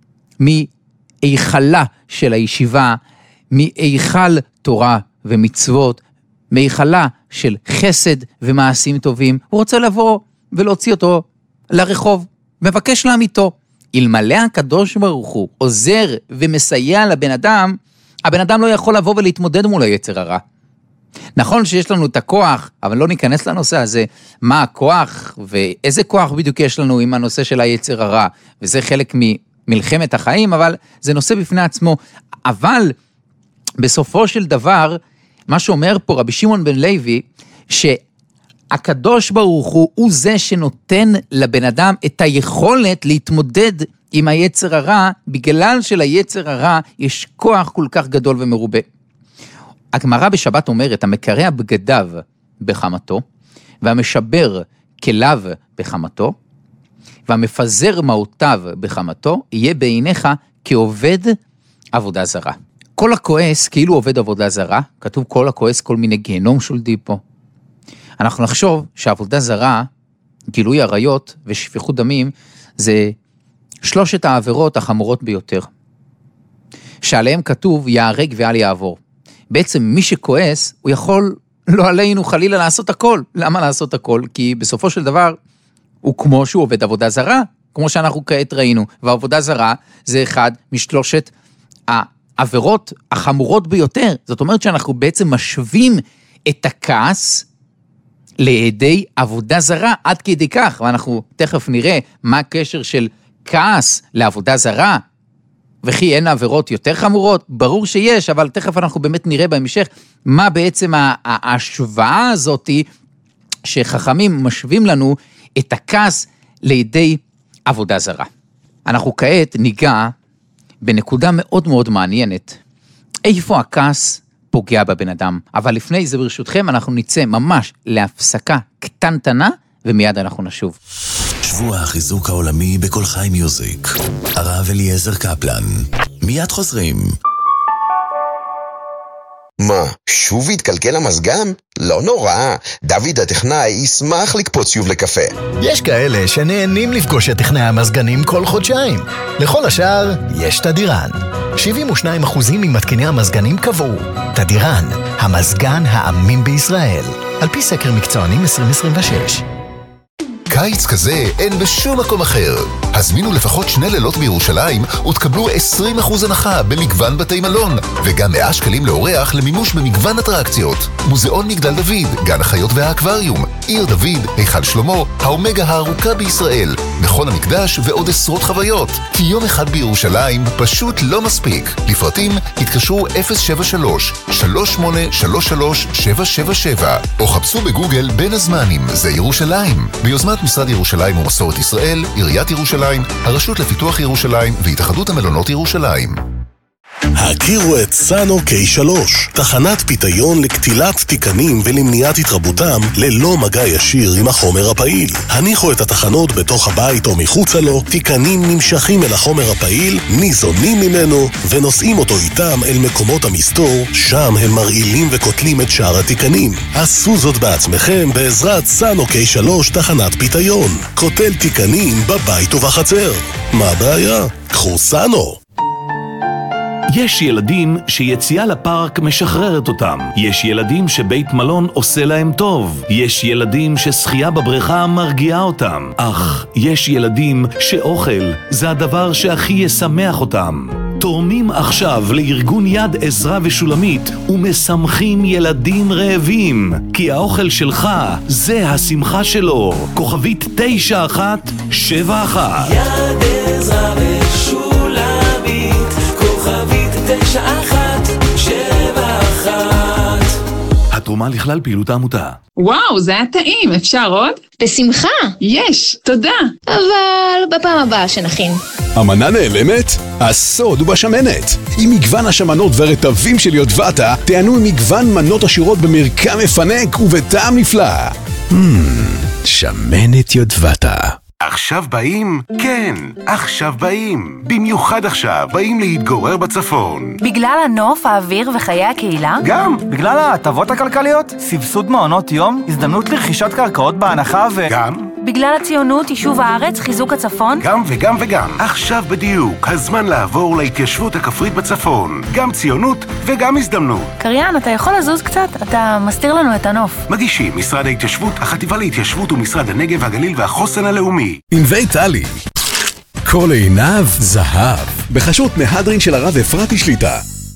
מאיכלה של הישיבה, מאיכל תורה ומצוות, מאיכלה של חסד ומעשים טובים. הוא רוצה לבוא ולהוציא אותו לרחוב, מבקש להמיתו. אלמלא הקדוש ברוך הוא עוזר ומסייע לבן אדם, הבן אדם לא יכול לבוא ולהתמודד מול היצר הרע. נכון שיש לנו את הכוח, אבל לא ניכנס לנושא הזה, מה הכוח ואיזה כוח בדיוק יש לנו עם הנושא של היצר הרע, וזה חלק ממלחמת החיים, אבל זה נושא בפני עצמו. אבל בסופו של דבר, מה שאומר פה רבי שמעון בן לוי, שהקדוש ברוך הוא זה שנותן לבן אדם את היכולת להתמודד עם היצר הרע, בגלל שליצר הרע יש כוח כל כך גדול ומרובה. הגמרא בשבת אומרת, המקרע בגדיו בחמתו, והמשבר כליו בחמתו, והמפזר מעותיו בחמתו, יהיה בעיניך כעובד עבודה זרה. כל הכועס כאילו עובד עבודה זרה, כתוב כל הכועס כל מיני גיהנום שולדי פה. אנחנו נחשוב שעבודה זרה, גילוי עריות ושפיכות דמים, זה 3 העבירות החמורות ביותר, שעליהם כתוב יהרג ואל יעבור. בעצם מי שכועס, הוא יכול לא עלינו חלילה לעשות הכל. למה לעשות הכל? כי בסופו של דבר, הוא כמו שהוא עובד עבודה זרה, כמו שאנחנו כעת ראינו, ועבודה זרה זה אחד מ3 העבירות החמורות ביותר. זאת אומרת שאנחנו בעצם משווים את הכעס לידי עבודה זרה, עד כדי כך, ואנחנו תכף נראה מה הקשר של כעס לעבודה זרה, וכי אין עבירות יותר חמורות, ברור שיש, אבל תכף אנחנו באמת נראה בהמשך, מה בעצם ההשוואה הזאת, שחכמים משווים לנו את הכעס לידי עבודה זרה. אנחנו כעת ניגע בנקודה מאוד מאוד מעניינת, איפה הכעס פוגע בבן אדם, אבל לפני זה ברשותכם אנחנו נצא ממש להפסקה קטנטנה, ומיד אנחנו נשוב. שבוע החיזוק העולמי בכל חי מיוזיק. הרב אליעזר קפלן. מיד חוזרים. מה, שוב התקלקל המזגן? לא נורא, דוד הטכנאי ישמח לקפוץ שוב לקפה. יש כאלה שנהנים לפגוש את טכנאי המזגנים כל חודשיים. לכל השאר, יש תדירן. 72% ממתקיני המזגנים קבעו. תדירן, המזגן האמין בישראל. על פי סקר מקצוענים 2026. קיץ כזה אין בשום מקום אחר. הזמינו לפחות 2 לילות בירושלים ותקבלו 20% הנחה במגוון בתי מלון, וגם 100 שקלים לאורח למימוש במגוון אטרקציות. מוזיאון מגדל דוד, גן החיות והאקווריום, עיר דוד, היכל שלמה, האומגה הארוכה בישראל, מכון המקדש ועוד עשרות חוויות. כי יום אחד בירושלים פשוט לא מספיק. לפרטים התקשרו 073-3833-777 או חפשו בגוגל בין הזמנים זה ירושלים, ביוזמת משרד ירושלים ומסורת ישראל, עיריית ירושלים, הרשות לפיתוח ירושלים והתאחדות המלונות ירושלים. הכירו את סאנו K3, תחנת פיתיון לקטילת תיקנים ולמניעת התרבותם ללא מגע ישיר עם החומר הפעיל. הניחו את התחנות בתוך הבית או מחוצה לו, תיקנים נמשכים אל החומר הפעיל, ניזונים ממנו ונושאים אותו איתם אל מקומות המסתור, שם הם מרעילים וקוטלים את שאר התיקנים. עשו זאת בעצמכם בעזרת סאנו K3 תחנת פיתיון. קוטל תיקנים בבית ובחצר. מה הבעיה? קחו סאנו. יש ילדים שיציאה לפארק משחררת אותם. יש ילדים שבית מלון עושה להם טוב. יש ילדים ששחייה בבריכה מרגיעה אותם. אך יש ילדים שאוכל זה הדבר שהכי ישמח אותם. תורמים עכשיו לארגון יד עזרה ושולמית ומשמחים ילדים רעבים. כי האוכל שלך זה השמחה שלו. כוכבית 9171. יד עזרה ושולמית, כוכבית 9171. התרומה לכלל פעילות העמותה. וואו, זה היה טעים, אפשר עוד? בשמחה. יש, תודה. אבל בפעם הבאה שנכין. המנה נעלמת? הסוד הוא בשמנת. עם מגוון השמנות והרטבים של יודבטה, תענו עם מגוון מנות עשירות במרקם מפנק ובטעם נפלא. שמנת יודבטה. עכשיו באים? כן, עכשיו באים. במיוחד עכשיו באים להתגורר בצפון. בגלל הנוף, האוויר וחיי הקהילה? גם, בגלל ההטבות הכלכליות, סבסוד מעונות יום, הזדמנות לרכישת קרקעות בהנחה גם? בגלל הציונות, יישוב הארץ, חיזוק הצפון? גם וגם וגם. עכשיו בדיוק, הזמן לעבור להתיישבות הכפרית בצפון. גם ציונות וגם הזדמנות. קריין, אתה יכול לזוז קצת? אתה מסתיר לנו את הנוף. מגישים משרד ההתיישבות, החטיבה להתיישבות ומשרד הנגב, הגליל והחוסן הלאומי. ענבי טלי. כל עיניו זהב. בחשות מהדרין של הרב אפרתי שליטה.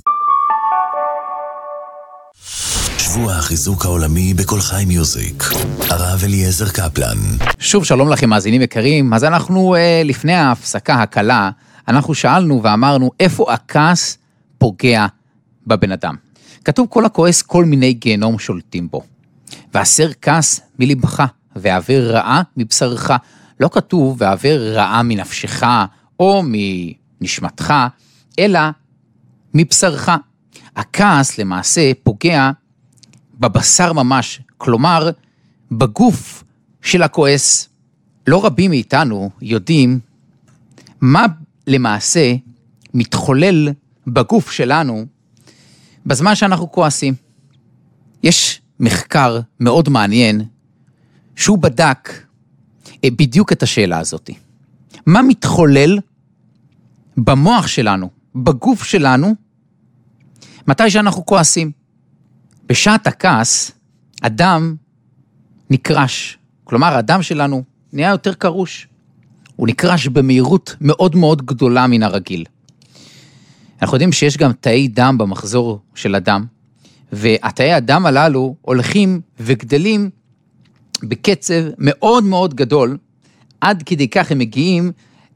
שבוע החיזוק העולמי בכל חי מיוזיק. הרב אליעזר קפלן. שוב שלום לכם מאזינים יקרים. אז אנחנו לפני ההפסקה הקלה, אנחנו שאלנו ואמרנו איפה הכעס פוגע בבן אדם. כתוב כל הכועס כל מיני גיהנום שולטים בו. והסר כעס מלבך והעבר רעה מבשרך. לא כתוב והעבר רעה מנפשך או מנשמתך, אלא מבשרך. הכעס למעשה פוגע בבשר ממש, כלומר בגוף של הכועס. לא רבים מאיתנו יודעים מה למעשה מתחולל בגוף שלנו בזמן שאנחנו כועסים. יש מחקר מאוד מעניין שהוא בדק בדיוק את השאלה הזאת. מה מתחולל במוח שלנו, בגוף שלנו, מתי שאנחנו כועסים? בשעת הכעס, אדם נקרש. כלומר, האדם שלנו נהיה יותר קרוש. הוא נקרש במהירות מאוד מאוד גדולה מן הרגיל. אנחנו יודעים שיש גם תאי דם במחזור של אדם, והתאי הדם הללו הולכים וגדלים בקצב מאוד מאוד גדול, עד כדי כך הם מגיעים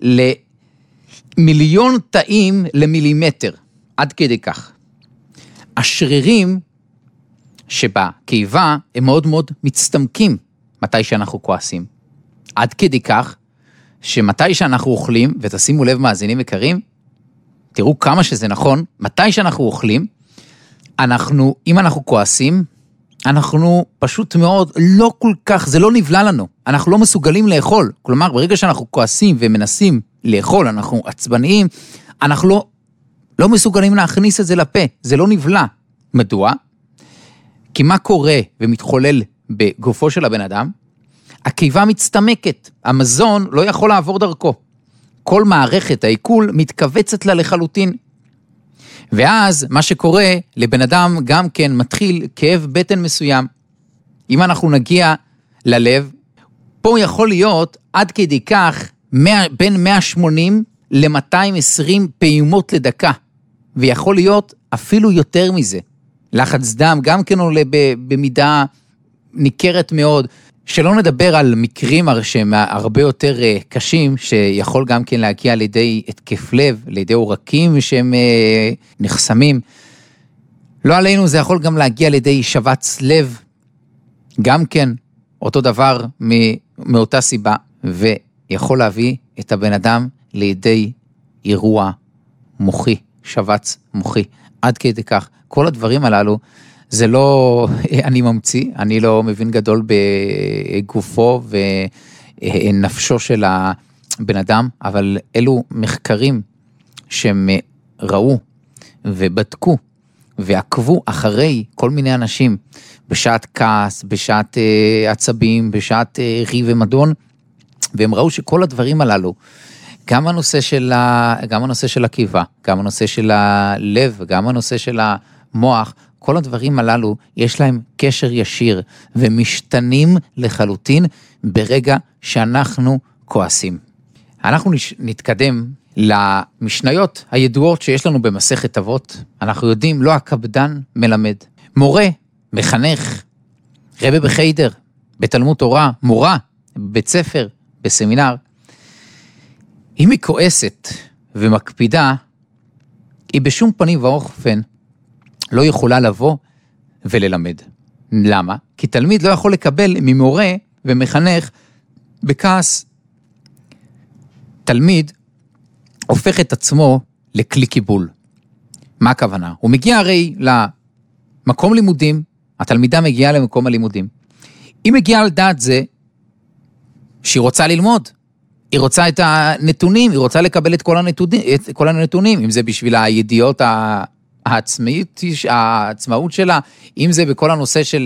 למיליון תאים למילימטר, עד כדי כך. השרירים שבקיבה הם מאוד מאוד מצטמקים מתי שאנחנו כועסים. עד כדי כך שמתי שאנחנו אוכלים, ותשימו לב מאזינים יקרים, תראו כמה שזה נכון, מתי שאנחנו אוכלים, אם אנחנו כועסים, אנחנו פשוט מאוד לא כל כך, זה לא נבלע לנו, אנחנו לא מסוגלים לאכול. כלומר, ברגע שאנחנו כועסים ומנסים לאכול, אנחנו עצבניים, אנחנו לא מסוגלים להכניס את זה לפה, זה לא נבלע. מדוע? כי מה קורה ומתחולל בגופו של הבן אדם? הקיבה מצטמקת, המזון לא יכול לעבור דרכו. כל מערכת העיכול מתכווצת לה לחלוטין. ואז מה שקורה לבן אדם גם כן מתחיל כאב בטן מסוים. אם אנחנו נגיע ללב, פה יכול להיות עד כדי כך בין 180 ל-220 פעימות לדקה. ויכול להיות אפילו יותר מזה. לחץ דם גם כן עולה במידה ניכרת מאוד. שלא נדבר על מקרים שהם הרבה יותר קשים, שיכול גם כן להגיע לידי התקף לב, לידי עורקים שהם נחסמים. לא עלינו, זה יכול גם להגיע לידי שבץ לב, גם כן אותו דבר מאותה סיבה, ויכול להביא את הבן אדם לידי אירוע מוחי שבץ מוחי. עד כדי כך. כל הדברים הללו, זה לא אני ממציא, אני לא מבין גדול בגופו ונפשו של הבן אדם, אבל אלו מחקרים שהם ראו ובדקו ועקבו אחרי כל מיני אנשים בשעת כעס, בשעת עצבים, בשעת ריב ומדון, והם ראו שכל הדברים הללו, גם הנושא של הקיבה, גם הנושא של הלב, גם הנושא של המוח, כל הדברים הללו יש להם קשר ישיר ומשתנים לחלוטין ברגע שאנחנו כועסים. אנחנו נתקדם למשניות הידועות שיש לנו במסכת אבות. אנחנו יודעים, לא הקפדן מלמד. מורה, מחנך, רבי בחיידר, בתלמוד תורה, מורה, בבית ספר, בסמינר. אם היא כועסת ומקפידה, היא בשום פנים ואופן לא יכולה לבוא וללמד. למה? כי תלמיד לא יכול לקבל ממורה ומחנך בכעס. תלמיד הופך את עצמו לכלי קיבול. מה הכוונה? הוא מגיע הרי למקום לימודים, התלמידה מגיעה למקום הלימודים. היא מגיעה על דעת זה שהיא רוצה ללמוד. היא רוצה את הנתונים, היא רוצה לקבל את כל הנתונים, אם זה בשביל הידיעות העצמאות שלה, אם זה בכל הנושא של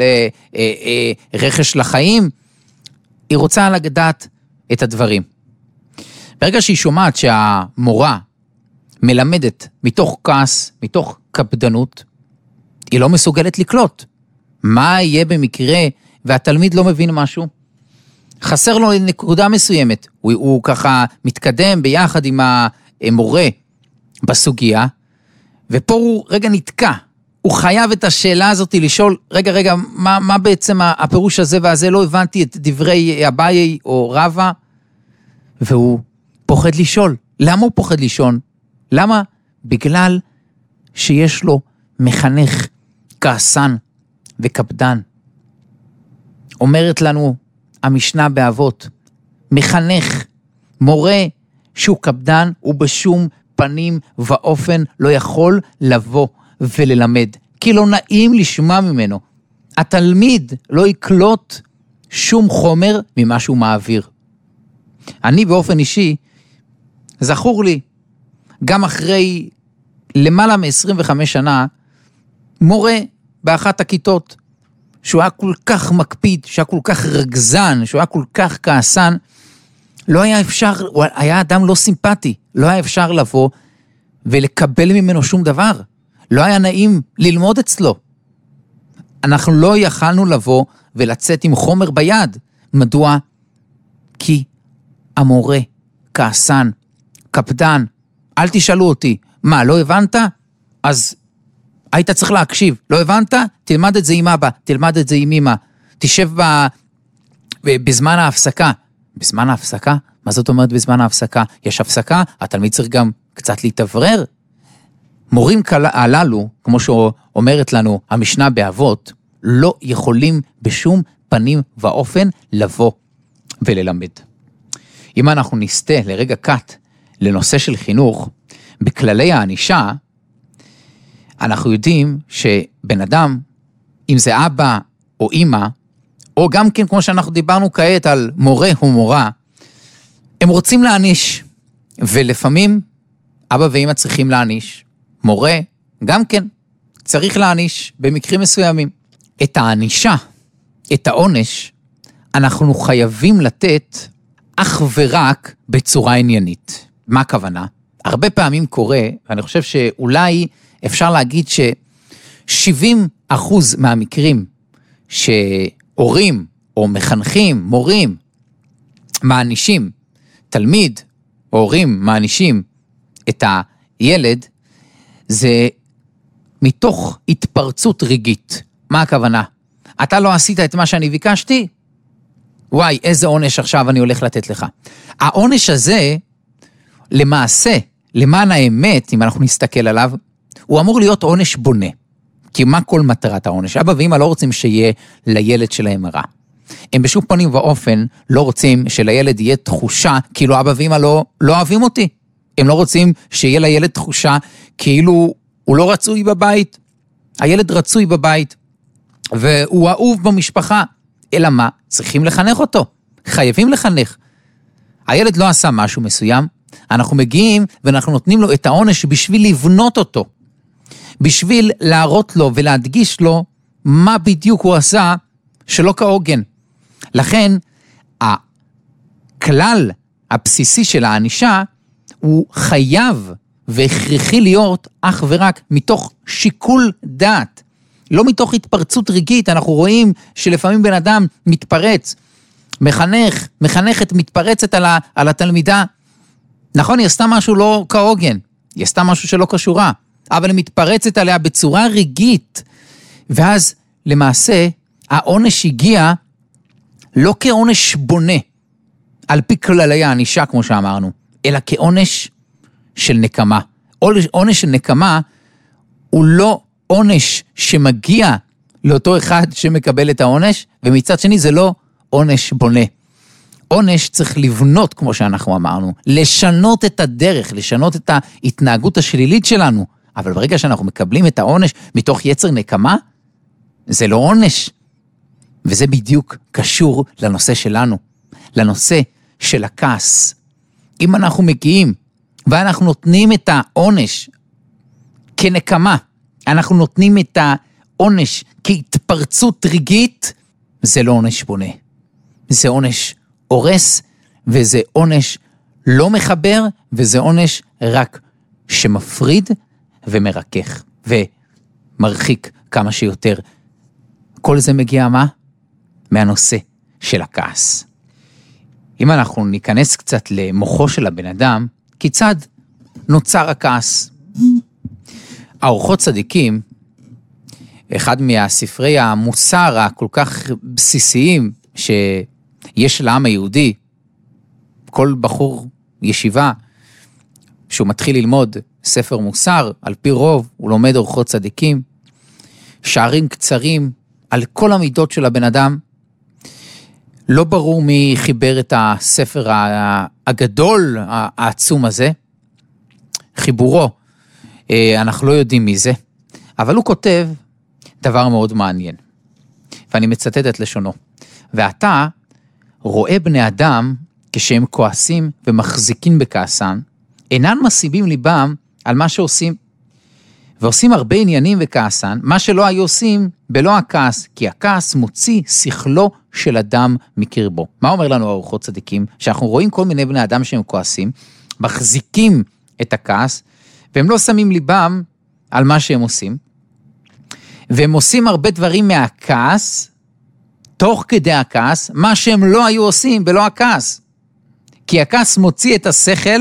רכש לחיים, היא רוצה לדעת את הדברים. ברגע שהיא שומעת שהמורה מלמדת מתוך כעס, מתוך קפדנות, היא לא מסוגלת לקלוט. מה יהיה במקרה והתלמיד לא מבין משהו? חסר לו נקודה מסוימת, הוא ככה מתקדם ביחד עם המורה בסוגיה, ופה הוא רגע נתקע, הוא חייב את השאלה הזאת לשאול, רגע, מה בעצם הפירוש הזה והזה, לא הבנתי את דברי אביי או רבא, והוא פוחד לשאול. למה הוא פוחד לשאול? למה? בגלל שיש לו מחנך כעסן וקפדן. אומרת לנו המשנה באבות, מחנך, מורה שהוא קפדן, הוא בשום פנים ואופן לא יכול לבוא וללמד, כי לא נעים לשמוע ממנו. התלמיד לא יקלוט שום חומר ממה שהוא מעביר. אני באופן אישי, זכור לי, גם אחרי למעלה מ-25 שנה, מורה באחת הכיתות, שהוא היה כל כך מקפיד, שהוא היה כל כך רגזן, שהוא היה כל כך כעסן, לא היה אפשר, הוא היה אדם לא סימפטי, לא היה אפשר לבוא ולקבל ממנו שום דבר. לא היה נעים ללמוד אצלו. אנחנו לא יכלנו לבוא ולצאת עם חומר ביד. מדוע? כי המורה, כעסן, קפדן, אל תשאלו אותי, מה, לא הבנת? אז היית צריך להקשיב, לא הבנת? תלמד את זה עם אבא, תלמד את זה עם אמא, תשב בזמן ההפסקה. בזמן ההפסקה? מה זאת אומרת בזמן ההפסקה? יש הפסקה, התלמיד צריך גם קצת להתאוורר. מורים הללו, כמו שאומרת לנו המשנה באבות, לא יכולים בשום פנים ואופן לבוא וללמד. אם אנחנו נסתה לרגע קט לנושא של חינוך, בכללי הענישה, אנחנו יודעים שבן אדם, אם זה אבא או אמא, או גם כן כמו שאנחנו דיברנו כעת על מורה או מורה, הם רוצים להעניש, ולפעמים אבא ואמא צריכים להעניש, מורה גם כן צריך להעניש במקרים מסוימים. את הענישה, את העונש, אנחנו חייבים לתת אך ורק בצורה עניינית. מה הכוונה? הרבה פעמים קורה, ואני חושב שאולי אפשר להגיד ש70% מהמקרים שהורים או מחנכים, מורים, מענישים, תלמיד, הורים מענישים את הילד, זה מתוך התפרצות רגעית. מה הכוונה? אתה לא עשית את מה שאני ביקשתי? וואי, איזה עונש עכשיו אני הולך לתת לך. העונש הזה, למעשה, למען האמת, אם אנחנו נסתכל עליו, הוא אמור להיות עונש בונה. כי מה כל מטרת העונש? אבא ואמא לא רוצים שיהיה לילד שלהם רע. הם בשום פנים ואופן לא רוצים שלילד יהיה תחושה, כאילו אבא ואמא לא אוהבים אותי. הם לא רוצים שיהיה לילד תחושה כאילו הוא לא רצוי בבית. הילד רצוי בבית, והוא אהוב במשפחה. אלא מה? צריכים לחנך אותו. חייבים לחנך. הילד לא עשה משהו מסוים, אנחנו מגיעים ואנחנו נותנים לו את העונש בשביל לבנות אותו. בשביל להראות לו ולהדגיש לו מה בדיוק הוא עשה שלא כהוגן. לכן, הכלל הבסיסי של הענישה הוא חייב והכרחי להיות אך ורק מתוך שיקול דעת. לא מתוך התפרצות רגעית. אנחנו רואים שלפעמים בן אדם מתפרץ, מחנכת מתפרצת על התלמידה. נכון, היא עשתה משהו לא כהוגן, היא עשתה משהו שלא קשורה, אבל היא מתפרצת עליה בצורה רגעית, ואז למעשה העונש הגיע לא כעונש בונה, על פי כללי הענישה כמו שאמרנו, אלא כעונש של נקמה. עונש של נקמה הוא לא עונש שמגיע לאותו אחד שמקבל את העונש, ומצד שני זה לא עונש בונה. עונש צריך לבנות, כמו שאנחנו אמרנו, לשנות את הדרך, לשנות את ההתנהגות השלילית שלנו, אבל ברגע שאנחנו מקבלים את העונש מתוך יצר נקמה, זה לא עונש. וזה בדיוק קשור לנושא שלנו, לנושא של הכעס. אם אנחנו מגיעים ואנחנו נותנים את העונש כנקמה, אנחנו נותנים את העונש כהתפרצות רגעית, זה לא עונש בונה. זה עונש הורס, וזה עונש לא מחבר, וזה עונש רק שמפריד ומרכך, ומרחיק כמה שיותר. כל זה מגיע מה? מהנושא של הכעס. אם אנחנו ניכנס קצת למוחו של הבן אדם, כיצד נוצר הכעס? האורחות צדיקים, אחד מהספרי המוסר הכל כך בסיסיים שיש לעם היהודי, כל בחור ישיבה שהוא מתחיל ללמוד ספר מוסר, על פי רוב הוא לומד אורחות צדיקים, שערים קצרים על כל המידות של הבן אדם. לא ברור מי חיבר את הספר הגדול העצום הזה, חיבורו, אנחנו לא יודעים מי זה, אבל הוא כותב דבר מאוד מעניין, ואני מצטט את לשונו. ואתה רואה בני אדם כשהם כועסים ומחזיקים בכעסן, אינן מסיבים ליבם על מה שעושים, ועושים הרבה עניינים וכעסן, מה שלא היו עושים בלא הכעס, כי הכעס מוציא שכלו של אדם מקרבו. מה אומר לנו האורחות צדיקים? שאנחנו רואים כל מיני בני אדם שהם כועסים, מחזיקים את הכעס, והם לא שמים ליבם על מה שהם עושים, והם עושים הרבה דברים מהכעס, תוך כדי הכעס, מה שהם לא היו עושים בלא הכעס. כי הכעס מוציא את השכל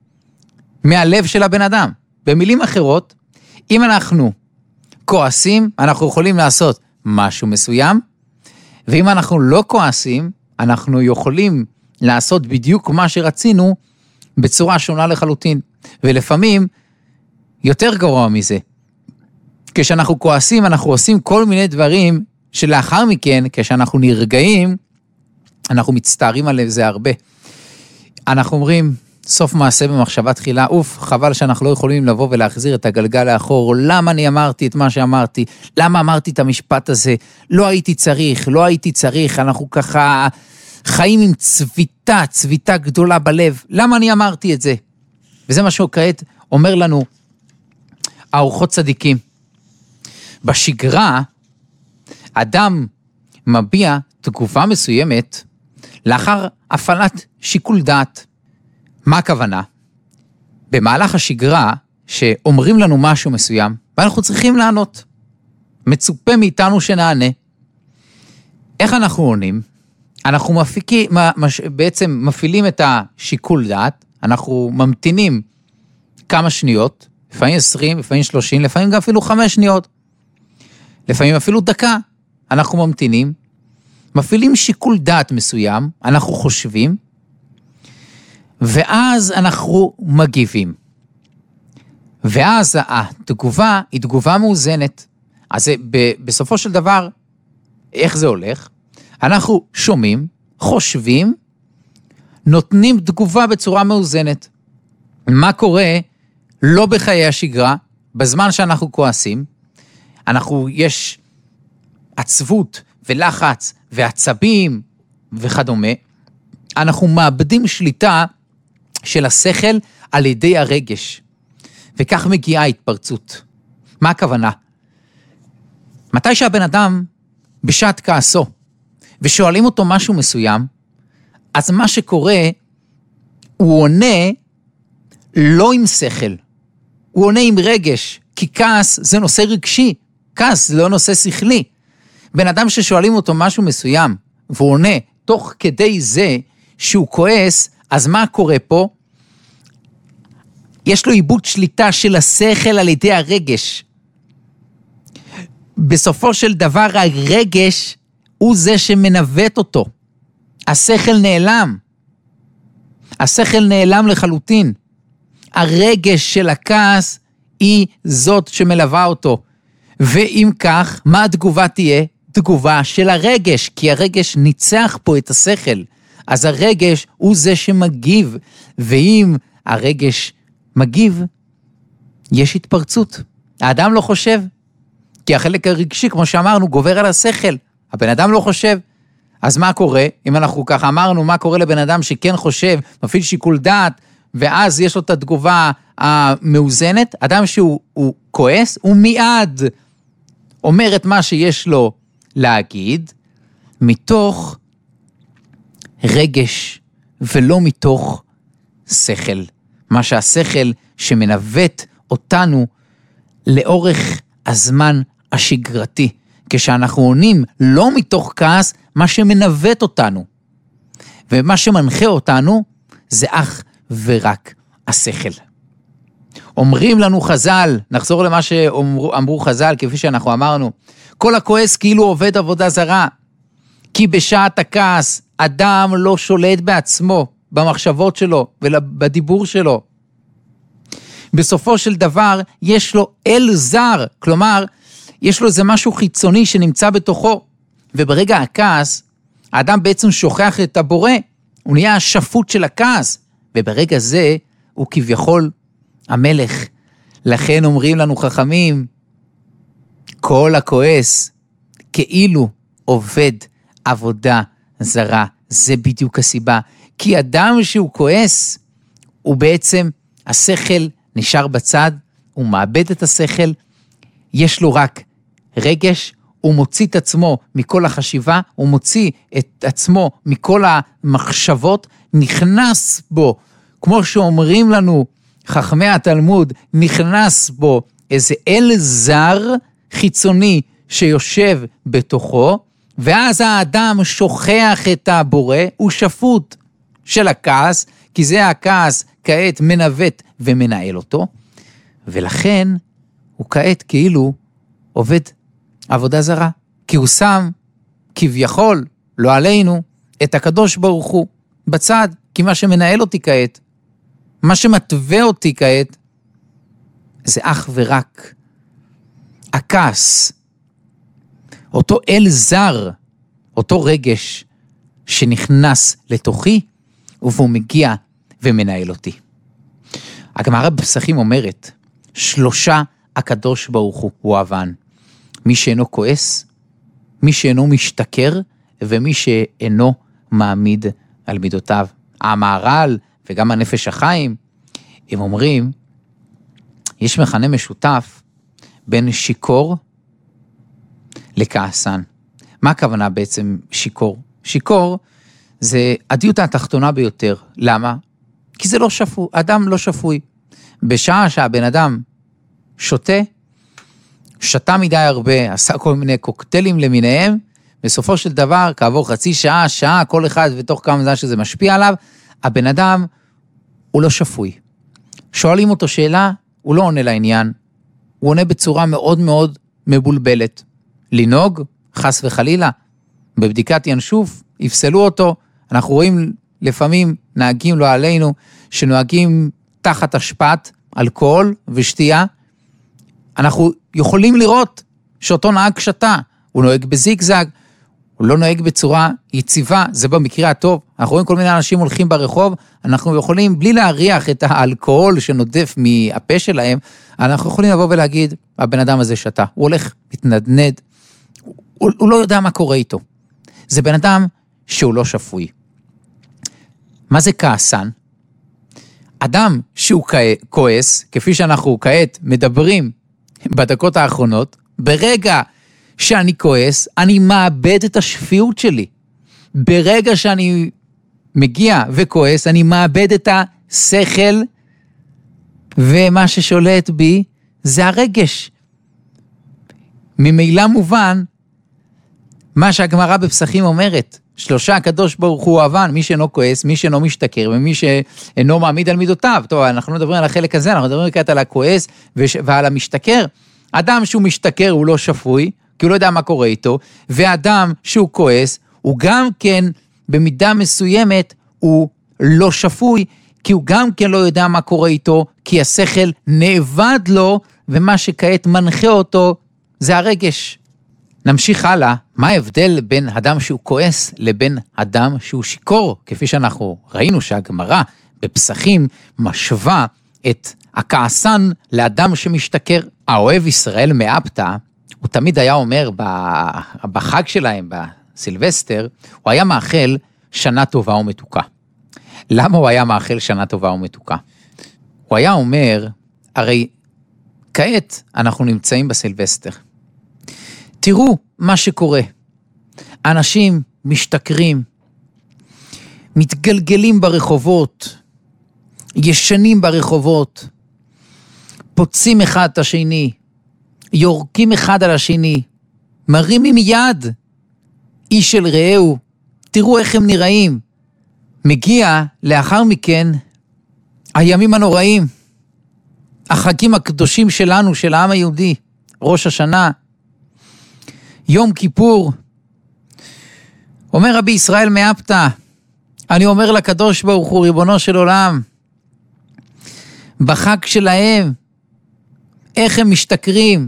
מהלב של הבן אדם. במילים אחרות, אם אנחנו כועסים, אנחנו יכולים לעשות משהו מסוים, ואם אנחנו לא כועסים, אנחנו יכולים לעשות בדיוק מה שרצינו, בצורה שונה לחלוטין. ולפעמים, יותר גרוע מזה. כשאנחנו כועסים, אנחנו עושים כל מיני דברים, שלאחר מכן, כשאנחנו נרגעים, אנחנו מצטערים על זה הרבה. אנחנו אומרים, סוף מעשה במחשבה תחילה, חבל שאנחנו לא יכולים לבוא ולהחזיר את הגלגל לאחור, למה אני אמרתי את מה שאמרתי, למה אמרתי את המשפט הזה, לא הייתי צריך, אנחנו ככה חיים עם צביטה גדולה בלב, למה אני אמרתי את זה? וזה מה שכעת אומר לנו, האורחות צדיקים. בשגרה, אדם מביע תגובה מסוימת, לאחר הפעלת שיקול דעת. מה הכוונה? במהלך השגרה, שאומרים לנו משהו מסוים, ואנחנו צריכים לענות. מצופה מאיתנו שנענה. איך אנחנו עונים? אנחנו בעצם מפעילים את השיקול דעת, אנחנו ממתינים כמה שניות, לפעמים 20, לפעמים 30, לפעמים גם אפילו 5 שניות. לפעמים אפילו דקה. אנחנו ממתינים, מפעילים שיקול דעת מסוים, אנחנו חושבים, ואז אנחנו מגיבים. ואז התגובה היא תגובה מאוזנת. אז בסופו של דבר, איך זה הולך? אנחנו שומעים, חושבים, נותנים תגובה בצורה מאוזנת. מה קורה לא בחיי השגרה, בזמן שאנחנו כועסים, יש עצבות ולחץ ועצבים וכדומה, אנחנו מאבדים שליטה של השכל על ידי הרגש, וכך מגיעה ההתפרצות. מה הכוונה? מתי שהבן אדם בשעת כעסו, ושואלים אותו משהו מסוים, אז מה שקורה, הוא עונה לא עם שכל, הוא עונה עם רגש, כי כעס זה נושא רגשי, כעס זה לא נושא שכלי. בן אדם ששואלים אותו משהו מסוים, והוא עונה תוך כדי זה שהוא כועס, אז מה קורה פה? יש לו איבוד שליטה של השכל על ידי הרגש. בסופו של דבר הרגש הוא זה שמנווט אותו. השכל נעלם. השכל נעלם לחלוטין. הרגש של הכעס היא זאת שמלווה אותו. ואם כך, מה התגובה תהיה? תגובה של הרגש, כי הרגש ניצח פה את השכל. אז הרגש הוא זה שמגיב, ואם הרגש מגיב, יש התפרצות. האדם לא חושב, כי החלק הרגשי, כמו שאמרנו, גובר על השכל. הבן אדם לא חושב. אז מה קורה? אם אנחנו ככה אמרנו, מה קורה לבן אדם שכן חושב, מפעיל שיקול דעת, ואז יש לו את התגובה המאוזנת, אדם שהוא כועס, הוא מיד אומר את מה שיש לו להגיד, מתוך רגש, ולא מתוך שכל. מה שהשכל שמנווט אותנו לאורך הזמן השגרתי, כשאנחנו עונים לא מתוך כעס, מה שמנווט אותנו. ומה שמנחה אותנו זה אך ורק השכל. אומרים לנו חז"ל, נחזור למה שאמרו חז"ל, כפי שאנחנו אמרנו, כל הכועס כאילו עובד עבודה זרה, כי בשעת הכעס אדם לא שולט בעצמו, במחשבות שלו ובדיבור שלו. בסופו של דבר יש לו אל זר, כלומר, יש לו איזה משהו חיצוני שנמצא בתוכו, וברגע הכעס, האדם בעצם שוכח את הבורא, הוא נהיה השפוט של הכעס, וברגע זה הוא כביכול המלך. לכן אומרים לנו חכמים, כל הכועס כאילו עובד עבודה זרה. זה בדיוק הסיבה. כי אדם שהוא כועס, הוא בעצם, השכל נשאר בצד, הוא מאבד את השכל, יש לו רק רגש, הוא מוציא את עצמו מכל החשיבה, הוא מוציא את עצמו מכל המחשבות, נכנס בו, כמו שאומרים לנו חכמי התלמוד, נכנס בו איזה אל זר חיצוני שיושב בתוכו, ואז האדם שוכח את הבורא, הוא שפוט של הכעס, כי זה הכעס כעת מנווט ומנהל אותו, ולכן הוא כעת כאילו עובד עבודה זרה, כי הוא שם כביכול, לא עלינו, את הקדוש ברוך הוא בצד, כי מה שמנהל אותי כעת, מה שמתווה אותי כעת, זה אך ורק הכעס, אותו אל זר, אותו רגש שנכנס לתוכי, והוא מגיע ומנהל אותי. הגמרא בפסחים אומרת, 3 הקדוש ברוך הוא אוהבן, מי שאינו כועס, מי שאינו משתכר, ומי שאינו מעמיד על מידותיו. המהר"ל וגם הנפש החיים, הם אומרים, יש מכנה משותף בין שיקור לכעסן. מה הכוונה בעצם שיקור? שיקור זה הדיוטה התחתונה ביותר. למה? כי זה לא שפוי, אדם לא שפוי. בשעה שהבן אדם שותה, שתה מדי הרבה, עשה כל מיני קוקטיילים למיניהם, בסופו של דבר, כעבור חצי שעה, שעה, כל אחד ותוך כמה זמן שזה משפיע עליו, הבן אדם הוא לא שפוי. שואלים אותו שאלה, הוא לא עונה לעניין, הוא עונה בצורה מאוד מאוד מבולבלת. לנהוג, חס וחלילה, בבדיקת ינשוף, יפסלו אותו, אנחנו רואים לפעמים נהגים לא עלינו, שנוהגים תחת השפעת אלכוהול ושתייה, אנחנו יכולים לראות שאותו נהג שתה, הוא נוהג בזיגזג, הוא לא נוהג בצורה יציבה, זה במקרה הטוב. אנחנו רואים כל מיני אנשים הולכים ברחוב, אנחנו יכולים, בלי להריח את האלכוהול שנודף מהפה שלהם, אנחנו יכולים לבוא ולהגיד, הבן אדם הזה שתה, הוא הולך, מתנדנד, הוא לא יודע מה קורה איתו. זה בן אדם שהוא לא שפוי. מה זה כעסן? אדם שהוא כועס, כפי שאנחנו כעת מדברים בדקות האחרונות, ברגע שאני כועס, אני מאבד את השפיות שלי. ברגע שאני מגיע וכועס, אני מאבד את השכל, ומה ששולט בי זה הרגש. ממילא מובן, מה שהגמרא בפסחים אומרת, 3 הקדוש ברוך הוא אוהבן, מי שאינו כועס, מי שאינו משתכר, ומי שאינו מעמיד על מידותיו. טוב, אנחנו מדברים על החלק הזה, אנחנו מדברים כעת על הכועס ועל המשתכר. אדם שהוא משתכר הוא לא שפוי, כי הוא לא יודע מה קורה איתו, ואדם שהוא כועס, הוא גם כן במידה מסוימת, הוא לא שפוי, כי הוא גם כן לא יודע מה קורה איתו, כי השכל נאבד לו, ומה שכעת מנחה אותו, זה הרגש. נמשיך הלאה, מה ההבדל בין אדם שהוא כועס, לבין אדם שהוא שיקור, כפי שאנחנו ראינו שהגמרא בפסחים משווה את הכעסן לאדם שמשתכר. האוהב ישראל מאפתא, הוא תמיד היה אומר בחג שלהם, בסילבסטר, הוא היה מאחל שנה טובה ומתוקה. למה הוא היה מאחל שנה טובה ומתוקה? הוא היה אומר, הרי כעת אנחנו נמצאים בסילבסטר. תראו מה שקורה. אנשים משתכרים, מתגלגלים ברחובות, ישנים ברחובות, פוצים אחד את השני, יורקים אחד על השני, מרימים יד, איש של רעהו, תראו איך הם נראים. מגיע לאחר מכן הימים הנוראים, החגים הקדושים שלנו, של העם היהודי, ראש השנה, יום כיפור. אומר רבי ישראל מאפתא, אני אומר לקדוש ברוך הוא, ריבונו של עולם, בחג שלהם, איך הם משתכרים,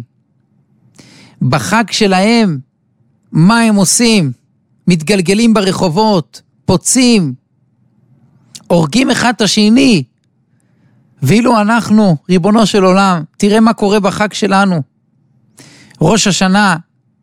בחג שלהם, מה הם עושים? מתגלגלים ברחובות, פוצים, הורגים אחד את השני, ואילו אנחנו, ריבונו של עולם, תראה מה קורה בחג שלנו. ראש השנה,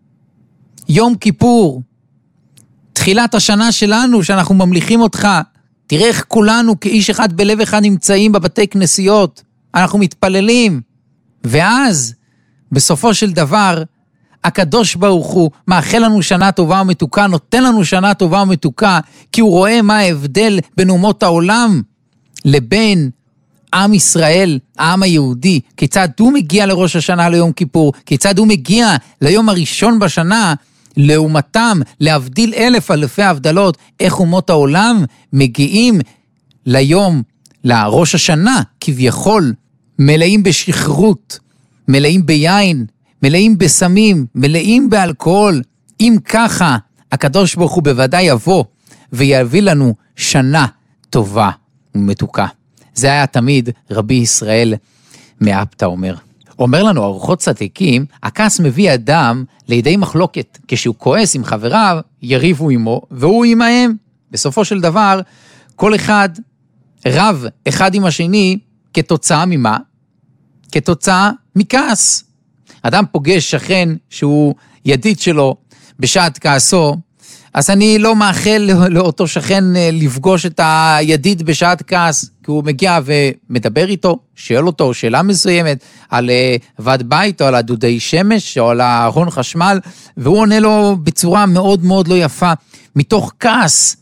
יום כיפור, תחילת השנה שלנו, שאנחנו ממליכים אותך, תראה איך כולנו כאיש אחד בלב אחד נמצאים בבתי כנסיות, אנחנו מתפללים, ואז, בסופו של דבר, הקדוש ברוך הוא מאחל לנו שנה טובה ומתוקה, נותן לנו שנה טובה ומתוקה, כי הוא רואה מה ההבדל בין אומות העולם לבין עם ישראל, העם היהודי, כיצד הוא מגיע לראש השנה ליום כיפור, כיצד הוא מגיע ליום הראשון בשנה, לעומתם, להבדיל אלפי הבדלות, איך אומות העולם מגיעים ליום, לראש השנה, כביכול, מלאים בשכרות, מלאים ביין, מלאים בסמים, מלאים באלכוהול. אם ככה, הקדוש ברוך הוא בוודאי יבוא ויביא לנו שנה טובה ומתוקה. זה היה תמיד רבי ישראל מאפתא אומר. אומר לנו ארוחות צדיקים, הכעס מביא אדם לידי מחלוקת. כשהוא כועס עם חבריו, יריבו עמו והוא עמהם. בסופו של דבר, כל אחד רב אחד עם השני כתוצאה ממה? כתוצאה מכעס. אדם פוגש שכן שהוא ידיד שלו בשעת כעסו, אז אני לא מאחל לאותו שכן לפגוש את הידיד בשעת כעס, כי הוא מגיע ומדבר איתו, שואל אותו שאלה מסוימת על ועד בית או על הדודי שמש או על הארון חשמל, והוא עונה לו בצורה מאוד מאוד לא יפה, מתוך כעס.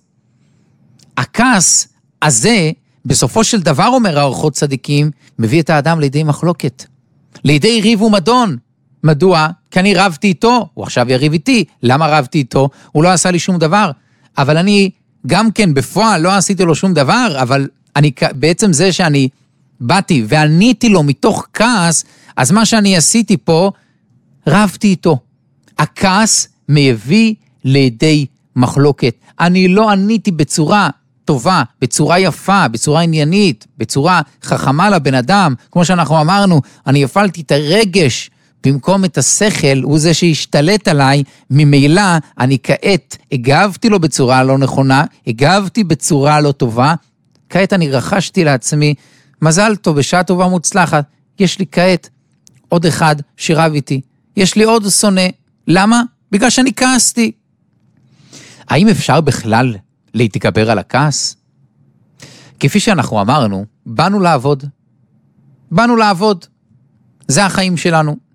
הכעס הזה, בסופו של דבר אומר האורחות צדיקים, מביא את האדם לידי מחלוקת, לידי ריב ומדון. מדוע? כי אני רבתי איתו, הוא עכשיו יריב איתי. למה רבתי איתו? הוא לא עשה לי שום דבר. אבל אני גם כן בפועל לא עשיתי לו שום דבר, אבל אני, בעצם זה שאני באתי ועניתי לו מתוך כעס, אז מה שאני עשיתי פה, רבתי איתו. הכעס מביא לידי מחלוקת. אני לא עניתי בצורה טובה, בצורה יפה, בצורה עניינית, בצורה חכמה לבן אדם, כמו שאנחנו אמרנו, אני הפעלתי את הרגש במקום את השכל, הוא זה שהשתלט עליי, ממילא אני כעת הגבתי לו בצורה לא נכונה, הגבתי בצורה לא טובה, כעת אני רכשתי לעצמי, מזל טוב, בשעה טובה מוצלחת, יש לי כעת עוד אחד שרב איתי, יש לי עוד שונא, למה? בגלל שאני כעסתי. האם אפשר בכלל להתגבר על הכעס? כפי שאנחנו אמרנו, באנו לעבוד. זה החיים שלנו.